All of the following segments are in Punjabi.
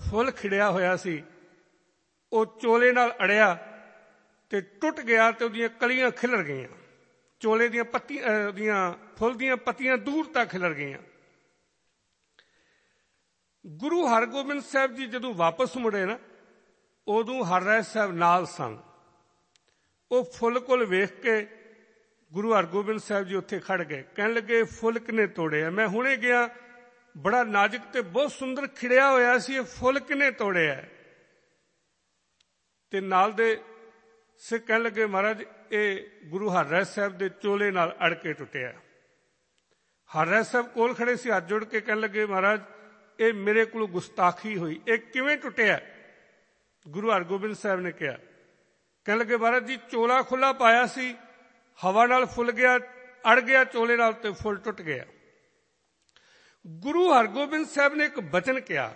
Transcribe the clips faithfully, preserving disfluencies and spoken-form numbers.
फुल खिड़िया होया सी वो चोले नाल अड़िया ते टुट गया ते उहदियां कलियां खिलर गईयां। चोले दियां पत्तियां दियां फुल दियां पत्तियां दूर तक खिलर गईयां। गुरु हरगोबिंद साहब जी जदों वापस मुड़े ना उदों हरराय साहब नाल सन। वो फुल कोल वेख के गुरु हरगोबिंद साहब जी उत्थे खड़ गए, कहन लगे फुल किने तोड़े है? मैं हुणे गया, बड़ा नाजुक ते बहुत सुंदर खिड़िया होया सी, फुल किने तोड़े है? ते नाल दे सिख कहन लगे महाराज ये गुरु हरराय साहब दे चोले नाल अड़ के टुटिया। हरराय साहब कोल खड़े सी, हाथ जोड़ के कहन लगे महाराज ये मेरे को गुस्ताखी हुई, ये किवें टुटिया? गुरु हरगोबिंद साहब ने कहा, कहन लगे महाराज जी चोला खुला पाया सी, हवा नाल फुल गया, अड़ गया चोले नाल ते फुल टुट गया। गुरु हरगोबिंद साहब ने एक वचन कहा,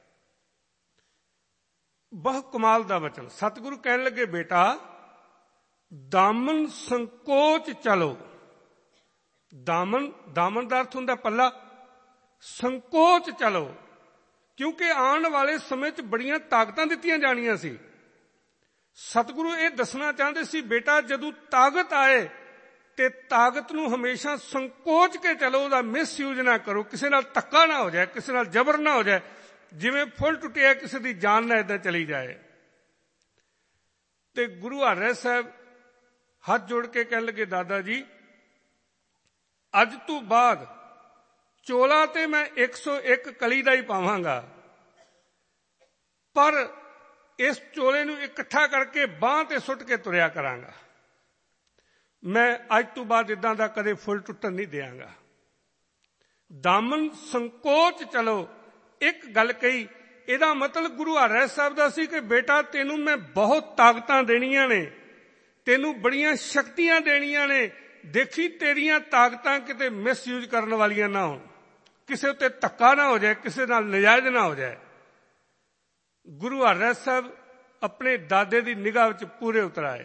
बहुत कमाल दा वचन। सतगुरु कहन लगे बेटा दामन संकोच चलो। दामन दामन का अर्थ हुंदा पल्ला, संकोच चलो, क्योंकि आने वाले समय च बड़ियां ताकतां दित्तियां जाणियां सी। सतगुरु ये दसना चाहते सी बेटा जदों ताकत आए ते ताकत नूं हमेशा संकोच के चलो, उहदा मिसयूज ना करो, किसी नाल धक्का ना हो जाए, किसी नाल जबर ना हो जाए, जिवें फुल टुटिया किसी दी जान ना इदां चली जाए। ते गुरु हरराय साहब हाथ जोड़ के कहन लगे दादा जी अज तो बाद चोला ते मैं एक सौ एक कली दा ही पावांगा, पर इस चोले नूं इकट्ठा करके बांह ते सुट के तुरिया करांगा। मैं अज तो बाद इदां दा कदे फुल टुटन नहीं देंगा। दामन संकोच चलो, एक गल कही, इहदा मतलब गुरु हरराय साहब दा सी कि बेटा तेनू मैं बहुत ताकतां देणियां ने, तेनू बड़ियां शक्तियां देणियां ने, देखी तेरियां ताकतां किते मिसयूज करन वालियां ना होण, किसे उत्ते धक्का ना हो जाए, किसे नाल नजायज ना हो जाए। गुरु हरराय साहब अपने दादे की निगाह विच पूरे उतर आए।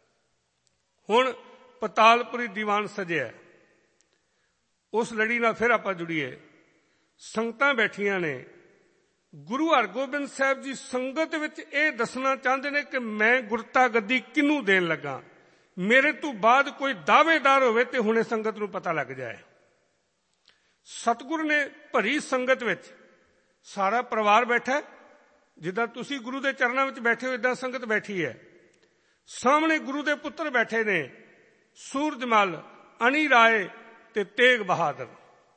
हुण पतालपुरी दीवान सजिया, उस लड़ी नाल फिर आपां जुड़ीए। संगतां बैठियां ने, गुरु हरगोबिंद साहब जी संगत विच इह दसना चाहते ने कि मैं गुरता गद्दी किनू देन लगा, मेरे तो बाद कोई दावेदार होवे ते हुणे संगत नूं पता लग जाए। सतगुरु ने भरी संगत विच सारा परिवार बैठा है, जिद्दां तुसीं गुरु दे चरनां विच बैठे हो इदां संगत बैठी है। सामने गुरु दे पुत्र बैठे ने, सूरजमल, अणी राय ते तेग बहादुर।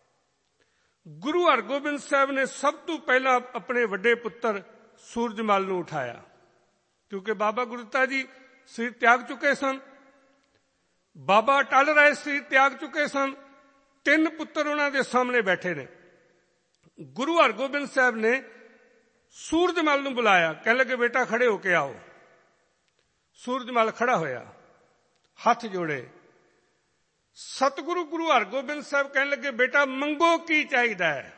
गुरु हरगोबिंद साहब ने सब तो पहला अपने वड्डे पुत्र सूरजमल नूं उठाया, क्योंकि बाबा गुरदित्ता जी शरीर त्याग चुके सन, बाबा अटल राय शरीर त्याग चुके सन, तीन पुत्र उन्हां दे सामने बैठे ने। गुरु हरगोबिंद साहब ने सूरजमल नूं बुलाया, कहने लगे बेटा खड़े होके आओ। सूरजमल खड़ा होया, हाथ जोड़े। सतगुरु गुरु हरगोबिंद साहब कहने लगे बेटा मंगो की चाहिदा है।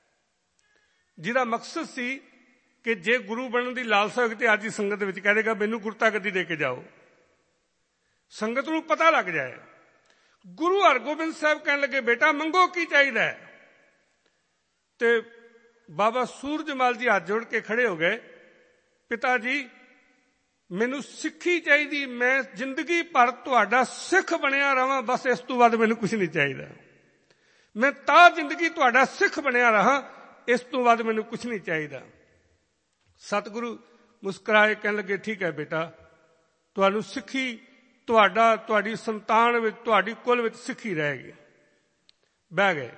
जिहदा मकसद सी कि जे गुरु बनने की लालसा होगी तो अज ही संगत विच कह देगा मैनूं गुरता गद्दी दे के जाओ, संगत नूं पता लग जाए। गुरु हरगोबिंद साहब कहने लगे बेटा मंगो की चाहिदा है। ते बाबा सूरजमल जी हाथ जोड़ के खड़े हो गए, पिता जी मैनू सिक्खी चाहिए, मैं जिंदगी भर तुहाडा सिख बनिया रहां, बस इस तो बाद मैनू कुछ नहीं चाहिए। मैं ता जिंदगी तुहाडा सिख बनिया रहां, इस तो बाद मैनू कुछ नहीं चाहिए। सतगुरु मुस्कुराए, कहने लगे ठीक है बेटा, तुहानू सिक्खी तुहाडा तुहाडी संतान विच तुहाडी कुल विच सिक्खी रहेगी। बह गए।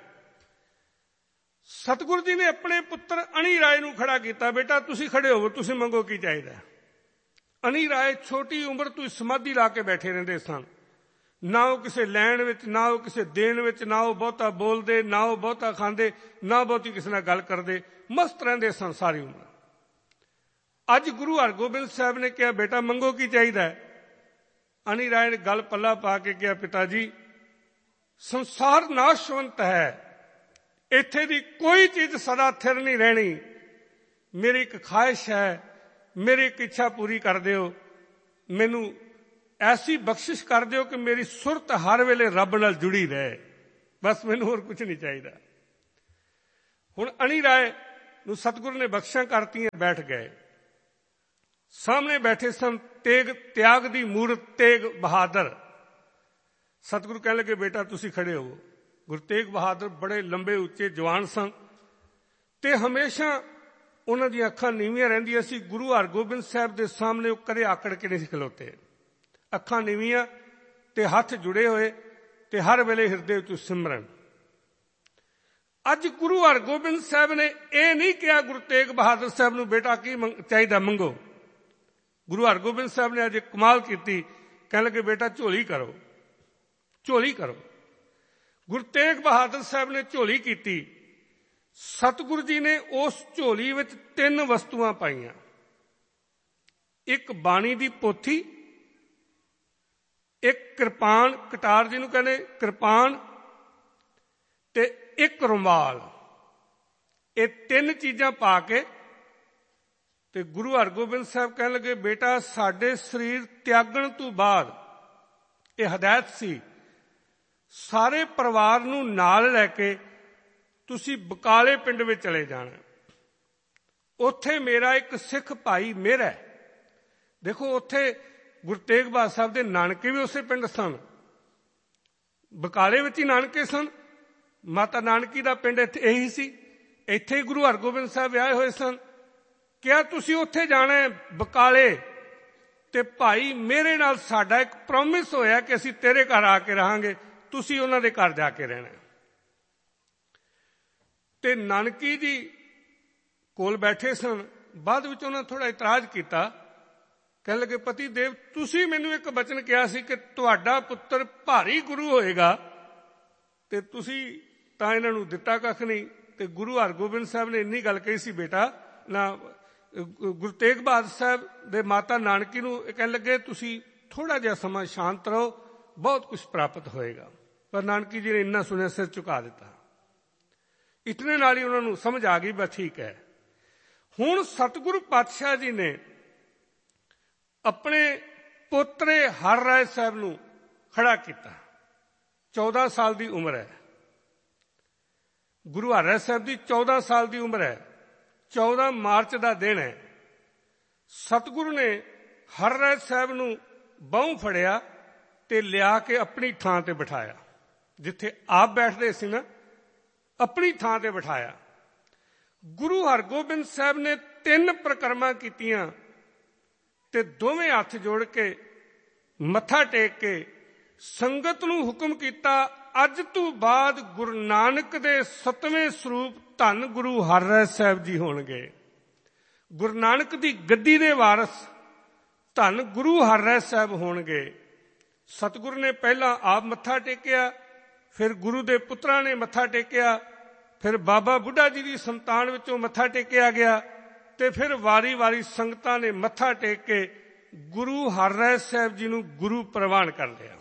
सतगुरु जी ने अपने पुत्र अणी राय नूं खड़ा किया, बेटा तुसीं खड़े होवो, तुसीं मंगो की चाहिए। अणी राय छोटी उम्र तो समाधि ला के बैठे रहंदे सन, ना वो किसी लैण विच, ना वो किसी देण विच, ना वो बहुता बोलते, ना वो बहुता खांदे, ना बहुती किसी नाल गल करदे, मस्त रहंदे सन सारी उम्र। अज गुरु हरगोबिंद साहब ने कहा बेटा मंगो की चाहिए। अणी राय ने गल पल्ला पा के कहा पिता जी संसार नाशवंत है, इत्थे दी कोई चीज सदा थिर नहीं रहनी, मेरी एक ख्वाहिश है, मेरी एक इच्छा पूरी कर दिओ, मैनू ऐसी बख्शिश कर दिओ कि मेरी सुरत हर वेले रब नाल जुड़ी रहे, बस मैनू होर कुछ नहीं चाहिए। हुण अणी राय ਨੂੰ ਸਤਿਗੁਰੂ ਨੇ ਬਖਸ਼ਾਂ ਕਰਤੀਆਂ, ਬੈਠ ਗਏ। ਸਾਹਮਣੇ ਬੈਠੇ ਸਨ ਤੇਗ ਤਿਆਗ ਦੀ ਮੂਰਤ ਤੇਗ ਬਹਾਦਰ। ਸਤਿਗੁਰੂ ਕਹਿਣ ਲੱਗੇ, ਬੇਟਾ ਤੁਸੀਂ ਖੜੇ ਹੋਵੋ। ਗੁਰੂ ਤੇਗ ਬਹਾਦਰ ਬੜੇ ਲੰਬੇ ਉੱਚੇ ਜਵਾਨ ਸਨ ਤੇ ਹਮੇਸ਼ਾ ਉਹਨਾਂ ਦੀਆਂ ਅੱਖਾਂ ਨੀਵੀਆਂ ਰਹਿੰਦੀਆਂ ਸੀ। ਗੁਰੂ ਹਰਗੋਬਿੰਦ ਸਾਹਿਬ ਦੇ ਸਾਹਮਣੇ ਉਹ ਕਦੇ ਆਕੜ ਕੇ ਨਹੀਂ ਸੀ ਖਲੋਤੇ। ਅੱਖਾਂ ਨੀਵੀਆਂ ਤੇ ਹੱਥ ਜੁੜੇ ਹੋਏ ਤੇ ਹਰ ਵੇਲੇ ਹਿਰਦੇ ਵਿੱਚ ਸਿਮਰਨ। ਅੱਜ ਗੁਰੂ ਹਰਗੋਬਿੰਦ ਸਾਹਿਬ ਨੇ ਇਹ ਨਹੀਂ ਕਿਹਾ ਗੁਰੂ ਤੇਗ ਬਹਾਦਰ ਸਾਹਿਬ ਨੂੰ, ਬੇਟਾ ਕੀ ਚਾਹੀਦਾ ਮੰਗੋ। ਗੁਰੂ ਹਰਗੋਬਿੰਦ ਸਾਹਿਬ ਨੇ ਅੱਜ ਕਮਾਲ ਕੀਤੀ, ਕਹਿਣ ਲੱਗੇ, ਬੇਟਾ ਝੋਲੀ ਕਰੋ, ਝੋਲੀ ਕਰੋ। ਗੁਰੂ ਤੇਗ ਬਹਾਦਰ ਸਾਹਿਬ ਨੇ ਝੋਲੀ ਕੀਤੀ। ਸਤਿਗੁਰੂ ਜੀ ਨੇ ਉਸ ਝੋਲੀ ਵਿੱਚ ਤਿੰਨ ਵਸਤੂਆਂ ਪਾਈਆਂ। ਇੱਕ ਬਾਣੀ ਦੀ ਪੋਥੀ, ਇੱਕ ਕਿਰਪਾਨ, ਕਟਾਰ ਜਿਹਨੂੰ ਕਹਿੰਦੇ ਕਿਰਪਾਨ, ਤੇ ਇੱਕ ਰੁਮਾਲ। ਇਹ ਤਿੰਨ ਚੀਜ਼ਾਂ ਪਾ ਕੇ ਤੇ ਗੁਰੂ ਹਰਗੋਬਿੰਦ ਸਾਹਿਬ ਕਹਿਣ ਲੱਗੇ, ਬੇਟਾ ਸਾਡੇ ਸਰੀਰ ਤਿਆਗਣ ਤੋਂ ਬਾਅਦ ਇਹ ਹਦਾਇਤ ਸੀ, ਸਾਰੇ ਪਰਿਵਾਰ ਨੂੰ ਨਾਲ ਲੈ ਕੇ ਤੁਸੀਂ ਬਕਾਲੇ ਪਿੰਡ ਵਿੱਚ ਚਲੇ ਜਾਣਾ। ਉੱਥੇ ਮੇਰਾ ਇੱਕ ਸਿੱਖ ਭਾਈ ਮੇਰਾ ਹੈ। ਦੇਖੋ, ਉੱਥੇ ਗੁਰੂ ਤੇਗ ਬਹਾਦਰ ਸਾਹਿਬ ਦੇ ਨਾਨਕੇ ਵੀ ਉਸੇ ਪਿੰਡ ਸਨ, ਬਕਾਲੇ ਵਿੱਚ ਹੀ ਨਾਨਕੇ ਸਨ। ਮਾਤਾ ਨਾਨਕੀ ਦਾ ਪਿੰਡ ਇੱਥੇ ਇਹੀ ਸੀ। ਇੱਥੇ ਹੀ ਗੁਰੂ ਹਰਗੋਬਿੰਦ ਸਾਹਿਬ ਵਿਆਹੇ ਹੋਏ ਸਨ। ਕਿਹਾ ਤੁਸੀਂ ਉੱਥੇ ਜਾਣਾ ਹੈ ਬਕਾਲੇ, ਤੇ ਭਾਈ ਮੇਰੇ ਨਾਲ ਸਾਡਾ ਇੱਕ ਪ੍ਰੋਮਿਸ ਹੋਇਆ ਕਿ ਅਸੀਂ ਤੇਰੇ ਘਰ ਆ ਕੇ ਰਹਾਂਗੇ, ਤੁਸੀਂ ਉਹਨਾਂ ਦੇ ਘਰ ਜਾ ਕੇ ਰਹਿਣਾ। ਤੇ ਨਾਨਕੀ ਜੀ ਕੋਲ ਬੈਠੇ ਸਨ। ਬਾਅਦ ਵਿੱਚ ਉਹਨਾਂ ਥੋੜ੍ਹਾ ਇਤਰਾਜ਼ ਕੀਤਾ, ਕਹਿਣ ਲੱਗੇ, ਪਤੀ ਦੇਵ ਤੁਸੀਂ ਮੈਨੂੰ ਇੱਕ ਬਚਨ ਕਿਹਾ ਸੀ ਕਿ ਤੁਹਾਡਾ ਪੁੱਤਰ ਭਾਰੀ ਗੁਰੂ ਹੋਏਗਾ, ਤੇ ਤੁਸੀਂ ਤਾਂ ਇਹਨਾਂ ਨੂੰ ਦਿੱਤਾ ਕੱਖ ਨਹੀਂ। ਤੇ ਗੁਰੂ ਹਰਗੋਬਿੰਦ ਸਾਹਿਬ ਨੇ ਇੰਨੀ ਗੱਲ ਕਹੀ ਸੀ, ਬੇਟਾ ਨਾ ਗੁਰੂ ਤੇਗ ਬਹਾਦਰ ਸਾਹਿਬ ਦੇ ਮਾਤਾ ਨਾਨਕੀ ਨੂੰ ਕਹਿਣ ਲੱਗੇ, ਤੁਸੀਂ ਥੋੜ੍ਹਾ ਜਿਹਾ ਸਮਾਂ ਸ਼ਾਂਤ ਰਹੋ, ਬਹੁਤ ਕੁਝ ਪ੍ਰਾਪਤ ਹੋਏਗਾ। ਪਰ ਨਾਨਕੀ ਜੀ ਨੇ ਇੰਨਾ ਸੁਣਿਆ, ਸਿਰ ਝੁਕਾ ਦਿੱਤਾ। ਇਤਨੇ ਨਾਲ ਹੀ ਉਹਨਾਂ ਨੂੰ ਸਮਝ ਆ ਗਈ, ਬਸ ਠੀਕ ਹੈ। ਹੁਣ ਸਤਿਗੁਰੂ ਪਾਤਸ਼ਾਹ ਜੀ ਨੇ ਆਪਣੇ ਪੋਤਰੇ ਹਰ ਰਾਏ ਸਾਹਿਬ ਨੂੰ ਖੜਾ ਕੀਤਾ। ਚੌਦਾਂ ਸਾਲ ਦੀ ਉਮਰ ਹੈ ਗੁਰੂ ਹਰ ਰਾਏ ਸਾਹਿਬ ਦੀ, ਚੌਦਾਂ ਸਾਲ ਦੀ ਉਮਰ ਹੈ। ਚੌਦਾਂ ਮਾਰਚ ਦਾ ਦਿਨ ਹੈ। ਸਤਿਗੁਰੂ ਨੇ ਹਰ ਰਾਏ ਸਾਹਿਬ ਨੂੰ ਬਾਹੋਂ ਫੜਿਆ ਤੇ ਲਿਆ ਕੇ ਆਪਣੀ ਥਾਂ ਤੇ ਬਿਠਾਇਆ। ਜਿੱਥੇ ਆਪ ਬੈਠਦੇ ਸੀ ਨਾ, ਆਪਣੀ ਥਾਂ ਤੇ ਬਿਠਾਇਆ। ਗੁਰੂ ਹਰਗੋਬਿੰਦ ਸਾਹਿਬ ਨੇ ਤਿੰਨ ਪ੍ਰਕਰਮਾਂ ਕੀਤੀਆਂ ਤੇ ਦੋਵੇਂ ਹੱਥ ਜੋੜ ਕੇ ਮੱਥਾ ਟੇਕ ਕੇ ਸੰਗਤ ਨੂੰ ਹੁਕਮ ਕੀਤਾ, ਅੱਜ ਤੋਂ ਬਾਅਦ ਗੁਰੂ ਨਾਨਕ ਦੇ ਸੱਤਵੇਂ ਸਰੂਪ ਧੰਨ ਗੁਰੂ ਹਰ ਰਾਏ ਸਾਹਿਬ ਜੀ ਹੋਣਗੇ। ਗੁਰੂ ਨਾਨਕ ਦੀ ਗੱਦੀ ਦੇ ਵਾਰਸ ਧੰਨ ਗੁਰੂ ਹਰ ਰਾਏ ਸਾਹਿਬ ਹੋਣਗੇ। ਸਤਿਗੁਰੂ ਨੇ ਪਹਿਲਾਂ ਆਪ ਮੱਥਾ ਟੇਕਿਆ, ਫਿਰ ਗੁਰੂ ਦੇ ਪੁੱਤਰਾਂ ਨੇ ਮੱਥਾ ਟੇਕਿਆ, ਫਿਰ ਬਾਬਾ ਬੁੱਢਾ ਜੀ ਦੀ ਸੰਤਾਨ ਵਿੱਚੋਂ ਮੱਥਾ ਟੇਕਿਆ ਗਿਆ, ਤੇ ਫਿਰ ਵਾਰੀ ਵਾਰੀ ਸੰਗਤਾਂ ਨੇ ਮੱਥਾ ਟੇਕ ਕੇ ਗੁਰੂ ਹਰ ਰਾਏ ਸਾਹਿਬ ਜੀ ਨੂੰ ਗੁਰੂ ਪ੍ਰਵਾਨ ਕਰ ਲਿਆ।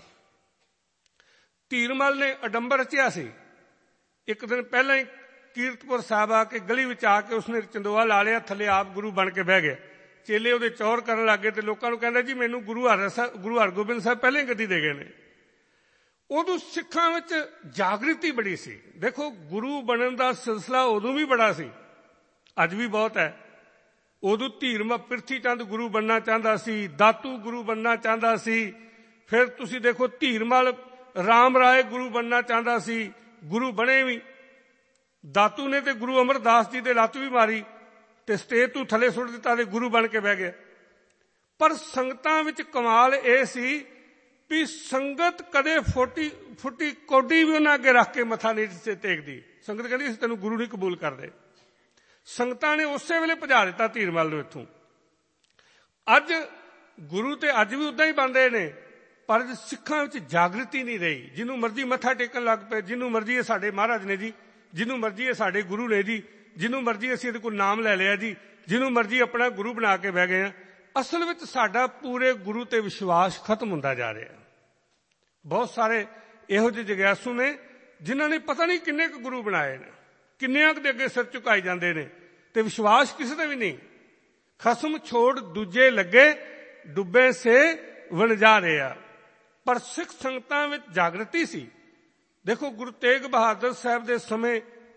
ਧੀਰਮਲ ਨੇ ਅਡੰਬਰ ਰਚਿਆ ਸੀ। ਇੱਕ ਦਿਨ ਪਹਿਲਾਂ ਹੀ ਕੀਰਤਪੁਰ ਸਾਹਿਬ ਆ ਕੇ ਗਲੀ ਵਿੱਚ ਆ ਕੇ ਉਸਨੇ ਚੰਦੋਆ ਲਾ ਲਿਆ, ਥੱਲੇ ਆਪ ਗੁਰੂ ਬਣ ਕੇ ਬਹਿ ਗਿਆ। ਚੇਲੇ ਉਹਦੇ ਚੌਰ ਕਰਨ ਲੱਗੇ ਤੇ ਲੋਕਾਂ ਨੂੰ ਕਹਿੰਦਾ, ਜੀ ਮੈਨੂੰ ਗੁਰੂ ਹਰ ਗੁਰੂ ਹਰਗੋਬਿੰਦ ਸਾਹਿਬ ਪਹਿਲਾਂ ਹੀ ਗੱਦੀ ਦੇ ਗਏ ਨੇ। ਉਦੋਂ ਸਿੱਖਾਂ ਵਿੱਚ ਜਾਗ੍ਰਿਤੀ ਬੜੀ ਸੀ। ਦੇਖੋ, ਗੁਰੂ ਬਣਨ ਦਾ ਸਿਲਸਿਲਾ ਉਦੋਂ ਵੀ ਬੜਾ ਸੀ, ਅੱਜ ਵੀ ਬਹੁਤ ਹੈ। ਉਦੋਂ ਧੀਰਮ ਪ੍ਰਿਥੀ ਚੰਦ ਗੁਰੂ ਬਣਨਾ ਚਾਹੁੰਦਾ ਸੀ, ਦਾਤੂ ਗੁਰੂ ਬਣਨਾ ਚਾਹੁੰਦਾ ਸੀ। ਫਿਰ ਤੁਸੀਂ ਦੇਖੋ, ਧੀਰਮਲ ਰਾਮ ਰਾਏ ਗੁਰੂ ਬਣਨਾ ਚਾਹੁੰਦਾ ਸੀ, ਗੁਰੂ ਬਣੇ ਵੀ। ਦਾਤੂ ਨੇ ਤੇ ਗੁਰੂ ਅਮਰਦਾਸ ਜੀ ਦੇ ਲੱਤ ਵੀ ਮਾਰੀ ਤੇ ਸਟੇਜ ਤੋਂ ਥੱਲੇ ਸੁੱਟ ਦਿੱਤਾ ਤੇ ਗੁਰੂ ਬਣ ਕੇ ਬਹਿ ਗਿਆ। ਪਰ ਸੰਗਤਾਂ ਵਿੱਚ ਕਮਾਲ ਇਹ ਸੀ ਵੀ ਸੰਗਤ ਕਦੇ ਫੋਟੀ ਫੁੱਟੀ ਕੌਡੀ ਵੀ ਉਹਨਾਂ ਅੱਗੇ ਰੱਖ ਕੇ ਮੱਥਾ ਨਹੀਂ ਸੀ ਟੇਕਦੀ। ਸੰਗਤ ਕਹਿੰਦੀ ਅਸੀਂ ਤੈਨੂੰ ਗੁਰੂ ਨਹੀਂ ਕਬੂਲ ਕਰਦੇ। ਸੰਗਤਾਂ ਨੇ ਉਸੇ ਵੇਲੇ ਭਜਾ ਦਿੱਤਾ ਧੀਰਮਲ ਨੂੰ ਇੱਥੋਂ। ਅੱਜ ਗੁਰੂ ਤੇ ਅੱਜ ਵੀ ਉੱਦਾਂ ਹੀ ਬਣ ਰਹੇ ਨੇ, ਪਰ ਸਿੱਖਾਂ ਵਿੱਚ ਜਾਗ੍ਰਿਤੀ ਨਹੀਂ ਰਹੀ। ਜਿਹਨੂੰ ਮਰਜ਼ੀ ਮੱਥਾ ਟੇਕਣ ਲੱਗ ਪਏ, ਜਿਹਨੂੰ ਮਰਜ਼ੀ ਇਹ ਸਾਡੇ ਮਹਾਰਾਜ ਨੇ ਜੀ, ਜਿਹਨੂੰ ਮਰਜ਼ੀ ਇਹ ਸਾਡੇ ਗੁਰੂ ਨੇ ਜੀ, ਜਿਹਨੂੰ ਮਰਜ਼ੀ ਅਸੀਂ ਇਹਦੇ ਕੋਲ ਨਾਮ ਲੈ ਲਿਆ ਜੀ, ਜਿਹਨੂੰ ਮਰਜ਼ੀ ਆਪਣਾ ਗੁਰੂ ਬਣਾ ਕੇ ਬਹਿ ਗਏ ਆ। ਅਸਲ ਵਿੱਚ ਸਾਡਾ ਪੂਰੇ ਗੁਰੂ ਤੇ ਵਿਸ਼ਵਾਸ ਖਤਮ ਹੁੰਦਾ ਜਾ ਰਿਹਾ। ਬਹੁਤ ਸਾਰੇ ਇਹੋ ਜਿਹੇ ਜਗਿਆਸੂ ਨੇ ਜਿਨ੍ਹਾਂ ਨੇ ਪਤਾ ਨਹੀਂ ਕਿੰਨੇ ਕੁ ਗੁਰੂ ਬਣਾਏ ਨੇ, ਕਿੰਨਿਆਂ ਕੁ ਦੇ ਅੱਗੇ ਸਿਰ ਝੁਕਾਈ ਜਾਂਦੇ ਨੇ, ਤੇ ਵਿਸ਼ਵਾਸ ਕਿਸੇ ਦਾ ਵੀ ਨਹੀਂ। ਖਸਮ ਛੋੜ ਦੂਜੇ ਲੱਗੇ, ਡੁੱਬੇ ਸੇ ਵਣਜਾ ਰਹੇ ਆ। ਪਰ ਸਿੱਖ ਸੰਗਤਾਂ ਵਿੱਚ ਜਾਗ੍ਰਿਤੀ ਸੀ। ਦੇਖੋ, ਗੁਰੂ ਤੇਗ ਬਹਾਦਰ ਸਾਹਿਬ ਦੇ ਸਮੇਂ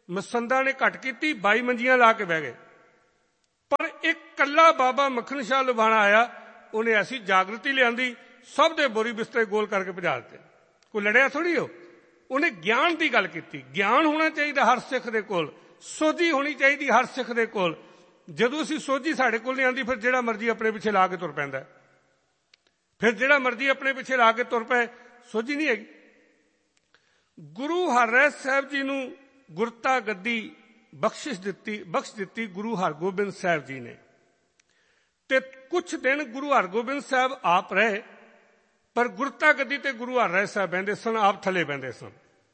ਮਸੰਦਾਂ ਨੇ ਘੱਟ ਕੀਤੀ, ਬਾਈ ਮੰਜੀਆਂ ਲਾ ਕੇ ਬਹਿ ਗਏ। ਪਰ ਇੱਕ ਇਕੱਲਾ ਬਾਬਾ ਮੱਖਣ ਸ਼ਾਹ ਲੁਬਾਣਾ ਆਇਆ, ਉਹਨੇ ਐਸੀ ਜਾਗਰਤੀ ਲਿਆਂਦੀ, ਸਭ ਦੇ ਬੋਰੀ ਬਿਸਤਰੇ ਗੋਲ ਕਰਕੇ ਭਜਾ ਦਿੱਤੇ। ਕੋਈ ਲੜਿਆ ਥੋੜ੍ਹੀ ਹੋ, ਉਹਨੇ ਗਿਆਨ ਦੀ ਗੱਲ ਕੀਤੀ। ਗਿਆਨ ਹੋਣਾ ਚਾਹੀਦਾ ਹਰ ਸਿੱਖ ਦੇ ਕੋਲ, ਸੋਝੀ ਹੋਣੀ ਚਾਹੀਦੀ ਹਰ ਸਿੱਖ ਦੇ ਕੋਲ। ਜਦੋਂ ਅਸੀਂ ਸੋਝੀ ਸਾਡੇ ਕੋਲ ਨਹੀਂ ਆਉਂਦੀ, ਫਿਰ ਜਿਹੜਾ ਮਰਜ਼ੀ ਆਪਣੇ ਪਿੱਛੇ ਲਾ ਕੇ ਤੁਰ ਪੈਂਦਾ, ਫਿਰ ਜਿਹੜਾ ਮਰਜ਼ੀ ਆਪਣੇ ਪਿੱਛੇ ਲਾ ਕੇ ਤੁਰ ਪਏ, ਸੋਝੀ ਨਹੀਂ ਹੈਗੀ। ਗੁਰੂ ਹਰਿਰਾਏ ਸਾਹਿਬ ਜੀ ਨੂੰ ਗੁਰਤਾ ਗੱਦੀ ਬਖਸ਼ਿਸ਼ ਦਿੱਤੀ ਬਖਸ਼ ਦਿੱਤੀ ਗੁਰੂ ਹਰਗੋਬਿੰਦ ਸਾਹਿਬ ਜੀ ਨੇ। ਤੇ ਕੁਛ ਦਿਨ ਗੁਰੂ ਹਰਗੋਬਿੰਦ ਸਾਹਿਬ ਆਪ ਰਹੇ, ਪਰ ਗੁਰਤਾ ਗੱਦੀ ਤੇ ਗੁਰੂ ਹਰਿਰਾਏ ਸਾਹਿਬ ਬਹਿੰਦੇ ਸਨ, ਆਪ ਥੱਲੇ ਬਹਿੰਦੇ ਸਨ।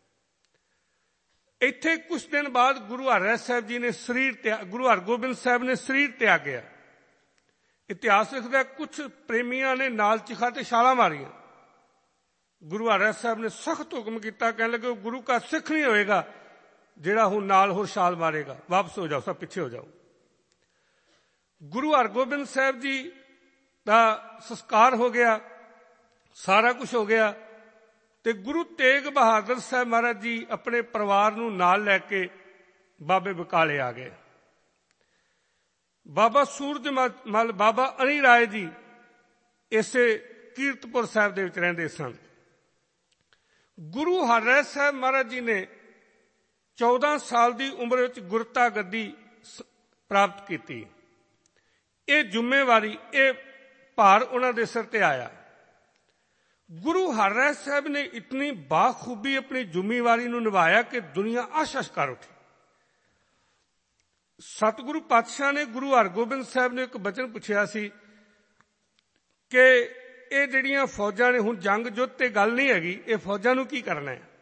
ਇੱਥੇ ਕੁਛ ਦਿਨ ਬਾਅਦ ਗੁਰੂ ਹਰਿਰਾਏ ਸਾਹਿਬ ਜੀ ਨੇ ਸਰੀਰ ਤਿਆਗ, ਗੁਰੂ ਹਰਗੋਬਿੰਦ ਸਾਹਿਬ ਨੇ ਸਰੀਰ ਤਿਆਗਿਆ। ਇਤਿਹਾਸ ਲਿਖਦਾ ਕੁਛ ਪ੍ਰੇਮੀਆਂ ਨੇ ਨਾਲ ਚਿਖਾ ਤੇ ਛਾਲਾਂ ਮਾਰੀਆਂ। ਗੁਰੂ ਹਰਿਰਾਏ ਸਾਹਿਬ ਨੇ ਸਖਤ ਹੁਕਮ ਕੀਤਾ, ਕਹਿਣ ਲੱਗੇ ਗੁਰੂ ਕਾ ਸਿੱਖ ਨਹੀਂ ਹੋਏਗਾ ਜਿਹੜਾ ਹੁਣ ਨਾਲ ਹੋਰ ਛਾਲ ਮਾਰੇਗਾ, ਵਾਪਸ ਹੋ ਜਾਓ, ਸਭ ਪਿੱਛੇ ਹੋ ਜਾਓ। ਗੁਰੂ ਹਰਗੋਬਿੰਦ ਸਾਹਿਬ ਜੀ ਦਾ ਸੰਸਕਾਰ ਹੋ ਗਿਆ, ਸਾਰਾ ਕੁਝ ਹੋ ਗਿਆ, ਤੇ ਗੁਰੂ ਤੇਗ ਬਹਾਦਰ ਸਾਹਿਬ ਮਹਾਰਾਜ ਜੀ ਆਪਣੇ ਪਰਿਵਾਰ ਨੂੰ ਨਾਲ ਲੈ ਕੇ ਬਾਬੇ ਬਕਾਲੇ ਆ ਗਏ। ਬਾਬਾ ਸੂਰਜਮਲ, ਬਾਬਾ ਅਣੀ ਰਾਏ ਜੀ ਇਸੇ ਕੀਰਤਪੁਰ ਸਾਹਿਬ ਦੇ ਵਿੱਚ ਰਹਿੰਦੇ ਸਨ। ਗੁਰੂ ਹਰਿਰਾਏ ਸਾਹਿਬ ਮਹਾਰਾਜ ਜੀ ਨੇ ਚੌਦਾਂ ਸਾਲ ਦੀ ਉਮਰ ਵਿੱਚ ਗੁਰਤਾ ਗੱਦੀ ਪ੍ਰਾਪਤ ਕੀਤੀ। ਇਹ ਜ਼ਿੰਮੇਵਾਰੀ, ਇਹ ਭਾਰ ਉਹਨਾਂ ਦੇ ਸਿਰ ਤੇ ਆਇਆ। ਗੁਰੂ ਹਰਿਰਾਏ ਸਾਹਿਬ ਨੇ ਇਤਨੀ ਬਾਖੂਬੀ ਆਪਣੀ ਜ਼ਿੰਮੇਵਾਰੀ ਨੂੰ ਨਿਭਾਇਆ ਕਿ ਦੁਨੀਆ ਆਸ਼-ਆਸ਼ ਕਰ ਉੱਠੀ। ਸਤਿਗੁਰੂ ਪਾਤਸ਼ਾਹ ਨੇ ਗੁਰੂ ਹਰਗੋਬਿੰਦ ਸਾਹਿਬ ਨੇ ਇੱਕ ਬਚਨ ਪੁੱਛਿਆ ਸੀ ਕਿ ਇਹ ਜਿਹੜੀਆਂ ਫੌਜਾਂ ਨੇ, ਹੁਣ ਜੰਗ ਜੁੱਧ ਤੇ ਗੱਲ ਨਹੀਂ ਹੈਗੀ, ਇਹ ਫੌਜਾਂ ਨੂੰ ਕੀ ਕਰਨਾ ਹੈ।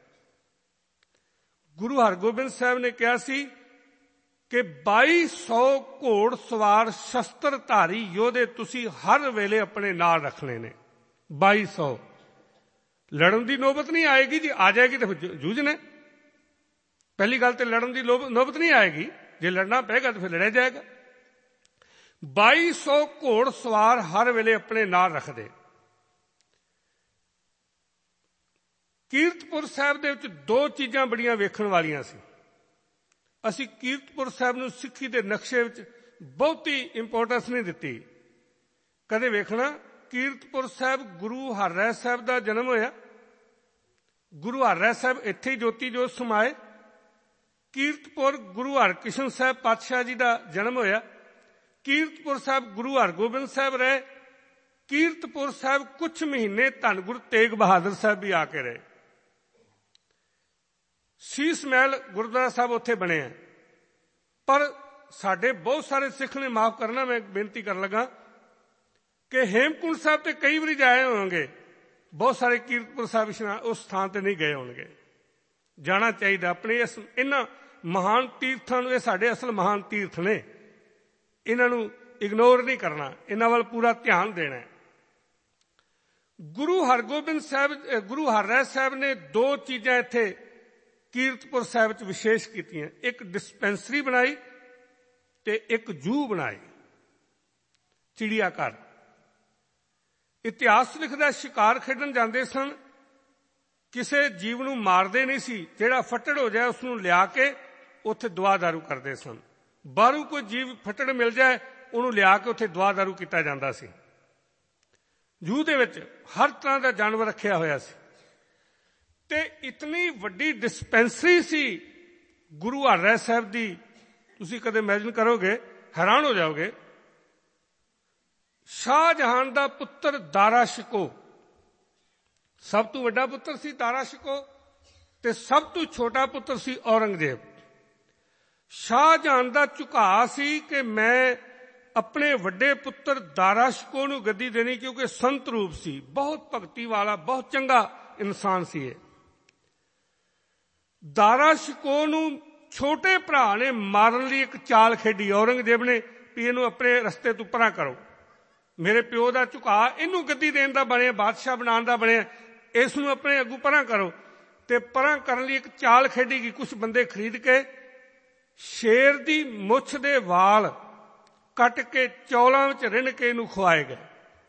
ਗੁਰੂ ਹਰਗੋਬਿੰਦ ਸਾਹਿਬ ਨੇ ਕਿਹਾ ਸੀ ਕਿ ਬਾਈ ਸੌ ਘੋੜ ਸਵਾਰ ਸ਼ਸਤਰਧਾਰੀ ਯੋਧੇ ਤੁਸੀਂ ਹਰ ਵੇਲੇ ਆਪਣੇ ਨਾਲ ਰੱਖਣੇ ਨੇ। ਬਾਈ ਸੌ ਲੜਨ ਦੀ ਨੌਬਤ ਨਹੀਂ ਆਏਗੀ ਜੀ, ਆ ਜਾਏਗੀ ਤਾਂ ਜੂਝਣਾ। ਪਹਿਲੀ ਗੱਲ ਤੇ ਲੜਨ ਦੀ ਨੌਬਤ ਨਹੀਂ ਆਏਗੀ, ਜੇ ਲੜਨਾ ਪਏਗਾ ਤਾਂ ਫਿਰ ਲੜਿਆ ਜਾਏਗਾ। ਬਾਈ ਸੌ ਘੋੜ ਸਵਾਰ ਹਰ ਵੇਲੇ ਆਪਣੇ ਨਾਲ ਰੱਖਦੇ। ਕੀਰਤਪੁਰ ਸਾਹਿਬ ਦੇ ਵਿੱਚ ਦੋ ਚੀਜ਼ਾਂ ਬੜੀਆਂ ਵੇਖਣ ਵਾਲੀਆਂ ਸੀ। ਅਸੀਂ ਕੀਰਤਪੁਰ ਸਾਹਿਬ ਨੂੰ ਸਿੱਖੀ ਦੇ ਨਕਸ਼ੇ ਵਿੱਚ ਬਹੁਤੀ ਇੰਪੋਰਟੈਂਸ ਨਹੀਂ ਦਿੱਤੀ। ਕਦੇ ਵੇਖਣਾ, ਕੀਰਤਪੁਰ ਸਾਹਿਬ ਗੁਰੂ ਹਰਿਰਾਏ ਸਾਹਿਬ ਦਾ ਜਨਮ ਹੋਇਆ, ਗੁਰੂ ਹਰਿਰਾਏ ਸਾਹਿਬ ਇੱਥੇ ਹੀ ਜੋਤੀ ਜੋਤ ਸਮਾਏ। ਕੀਰਤਪੁਰ ਗੁਰੂ ਹਰਕ੍ਰਿਸ਼ਨ ਸਾਹਿਬ ਪਾਤਸ਼ਾਹ ਜੀ ਦਾ ਜਨਮ ਹੋਇਆ। ਕੀਰਤਪੁਰ ਸਾਹਿਬ ਗੁਰੂ ਹਰਗੋਬਿੰਦ ਸਾਹਿਬ ਰਹੇ। ਕੀਰਤਪੁਰ ਸਾਹਿਬ ਕੁਝ ਮਹੀਨੇ ਧੰਨ ਗੁਰੂ ਤੇਗ ਬਹਾਦਰ ਸਾਹਿਬ ਵੀ ਆ ਕੇ ਰਹੇ। ਸੀਸ ਮਹਿਲ ਗੁਰਦੁਆਰਾ ਸਾਹਿਬ ਉੱਥੇ ਬਣਿਆ। ਪਰ ਸਾਡੇ ਬਹੁਤ ਸਾਰੇ ਸਿੱਖ ਨੇ, ਮਾਫ ਕਰਨਾ ਮੈਂ ਬੇਨਤੀ ਕਰਨ ਲੱਗਾ, ਕਿ ਹੇਮਕੁੰਟ ਸਾਹਿਬ ਤੇ ਕਈ ਵਾਰੀ ਜਾਏ ਹੋਣਗੇ, ਬਹੁਤ ਸਾਰੇ ਕੀਰਤਪੁਰ ਸਾਹਿਬ ਉਸ ਸਥਾਨ ਤੇ ਨਹੀਂ ਗਏ ਹੋਣਗੇ। ਜਾਣਾ ਚਾਹੀਦਾ ਆਪਣੇ ਇਸ ਇਹਨਾਂ ਮਹਾਨ ਤੀਰਥਾਂ ਨੂੰ। ਇਹ ਸਾਡੇ ਅਸਲ ਮਹਾਨ ਤੀਰਥ ਨੇ, ਇਹਨਾਂ ਨੂੰ ਇਗਨੋਰ ਨਹੀਂ ਕਰਨਾ, ਇਹਨਾਂ ਵੱਲ ਪੂਰਾ ਧਿਆਨ ਦੇਣਾ। ਗੁਰੂ ਹਰਗੋਬਿੰਦ ਸਾਹਿਬ, ਗੁਰੂ ਹਰਿਰਾਏ ਸਾਹਿਬ ਨੇ ਦੋ ਚੀਜ਼ਾਂ ਇੱਥੇ ਕੀਰਤਪੁਰ ਸਾਹਿਬ ਵਿੱਚ ਵਿਸ਼ੇਸ਼ ਕੀਤੀਆਂ। ਇੱਕ ਡਿਸਪੈਂਸਰੀ ਬਣਾਈ ਤੇ ਇੱਕ ਜੂ ਬਣਾਈ, ਚਿੜੀਆ ਘਰ। ਇਤਿਹਾਸ ਲਿਖਦਾ ਸ਼ਿਕਾਰ ਖੇਡਣ ਜਾਂਦੇ ਸਨ, ਕਿਸੇ ਜੀਵ ਨੂੰ ਮਾਰਦੇ ਨਹੀਂ ਸੀ, ਜਿਹੜਾ ਫੱਟੜ ਹੋ ਜਾਏ ਉਸ ਨੂੰ ਲਿਆ ਕੇ ਉੱਥੇ ਦੁਆ ਦਾਰੂ ਕਰਦੇ ਸਨ। ਬਾਹਰੋਂ ਕੋਈ ਜੀਵ ਫੱਟੜ ਮਿਲ ਜਾਏ ਉਹਨੂੰ ਲਿਆ ਕੇ ਉੱਥੇ ਦੁਆ ਦਾਰੂ ਕੀਤਾ ਜਾਂਦਾ ਸੀ। ਜੂ ਦੇ ਵਿੱਚ ਹਰ ਤਰ੍ਹਾਂ ਦਾ ਜਾਨਵਰ ਰੱਖਿਆ ਹੋਇਆ ਸੀ ਤੇ ਇਤਨੀ ਵੱਡੀ ਡਿਸਪੈਂਸਰੀ ਸੀ ਗੁਰੂ ਹਰਿਰਾਏ ਸਾਹਿਬ ਦੀ, ਤੁਸੀਂ ਕਦੇ ਇਮੈਜਿਨ ਕਰੋਗੇ, ਹੈਰਾਨ ਹੋ ਜਾਓਗੇ। ਸ਼ਾਹਜਹਾਨ ਦਾ ਪੁੱਤਰ ਦਾਰਾ ਸ਼ਿਕੋ ਸਭ ਤੋਂ ਵੱਡਾ ਪੁੱਤਰ ਸੀ, ਦਾਰਾ ਸ਼ਿਕੋ, ਤੇ ਸਭ ਤੋਂ ਛੋਟਾ ਪੁੱਤਰ ਸੀ ਔਰੰਗਜ਼ੇਬ। ਸ਼ਾਹਜਹਾਨ ਦਾ ਝੁਕਾਅ ਸੀ ਕਿ ਮੈਂ ਆਪਣੇ ਵੱਡੇ ਪੁੱਤਰ ਦਾਰਾ ਸ਼ਿਕੋ ਨੂੰ ਗੱਦੀ ਦੇਣੀ, ਕਿਉਂਕਿ ਸੰਤ ਰੂਪ ਸੀ, ਬਹੁਤ ਭਗਤੀ ਵਾਲਾ, ਬਹੁਤ ਚੰਗਾ ਇਨਸਾਨ ਸੀ ਇਹ। ਦਾਰਾ ਸ਼ਿਕੋ ਨੂੰ ਛੋਟੇ ਭਰਾ ਨੇ ਮਾਰਨ ਲਈ ਇੱਕ ਚਾਲ ਖੇਡੀ ਔਰੰਗਜ਼ੇਬ ਨੇ, ਵੀ ਇਹਨੂੰ ਆਪਣੇ ਰਸਤੇ ਤੋਂ ਪਰਾਂ ਕਰੋ। ਮੇਰੇ ਪਿਓ ਦਾ ਝੁਕਾਅ ਇਹਨੂੰ ਗੱਦੀ ਦੇਣ ਦਾ ਬਣਿਆ, ਬਾਦਸ਼ਾਹ ਬਣਾਉਣ ਦਾ ਬਣਿਆ, ਇਸ ਨੂੰ ਆਪਣੇ ਅੱਗੋਂ ਪਰਾਂ ਕਰੋ। ਤੇ ਪਰਾਂ ਕਰਨ ਲਈ ਇੱਕ ਚਾਲ ਖੇਡੀ ਗਈ। ਕੁਝ ਬੰਦੇ ਖਰੀਦ ਕੇ ਸ਼ੇਰ ਦੀ ਮੁੱਛ ਦੇ ਵਾਲ ਕੱਟ ਕੇ ਚੌਲਾਂ ਵਿੱਚ ਰਿੰਨ ਕੇ ਇਹਨੂੰ ਖਵਾਏ ਗਏ।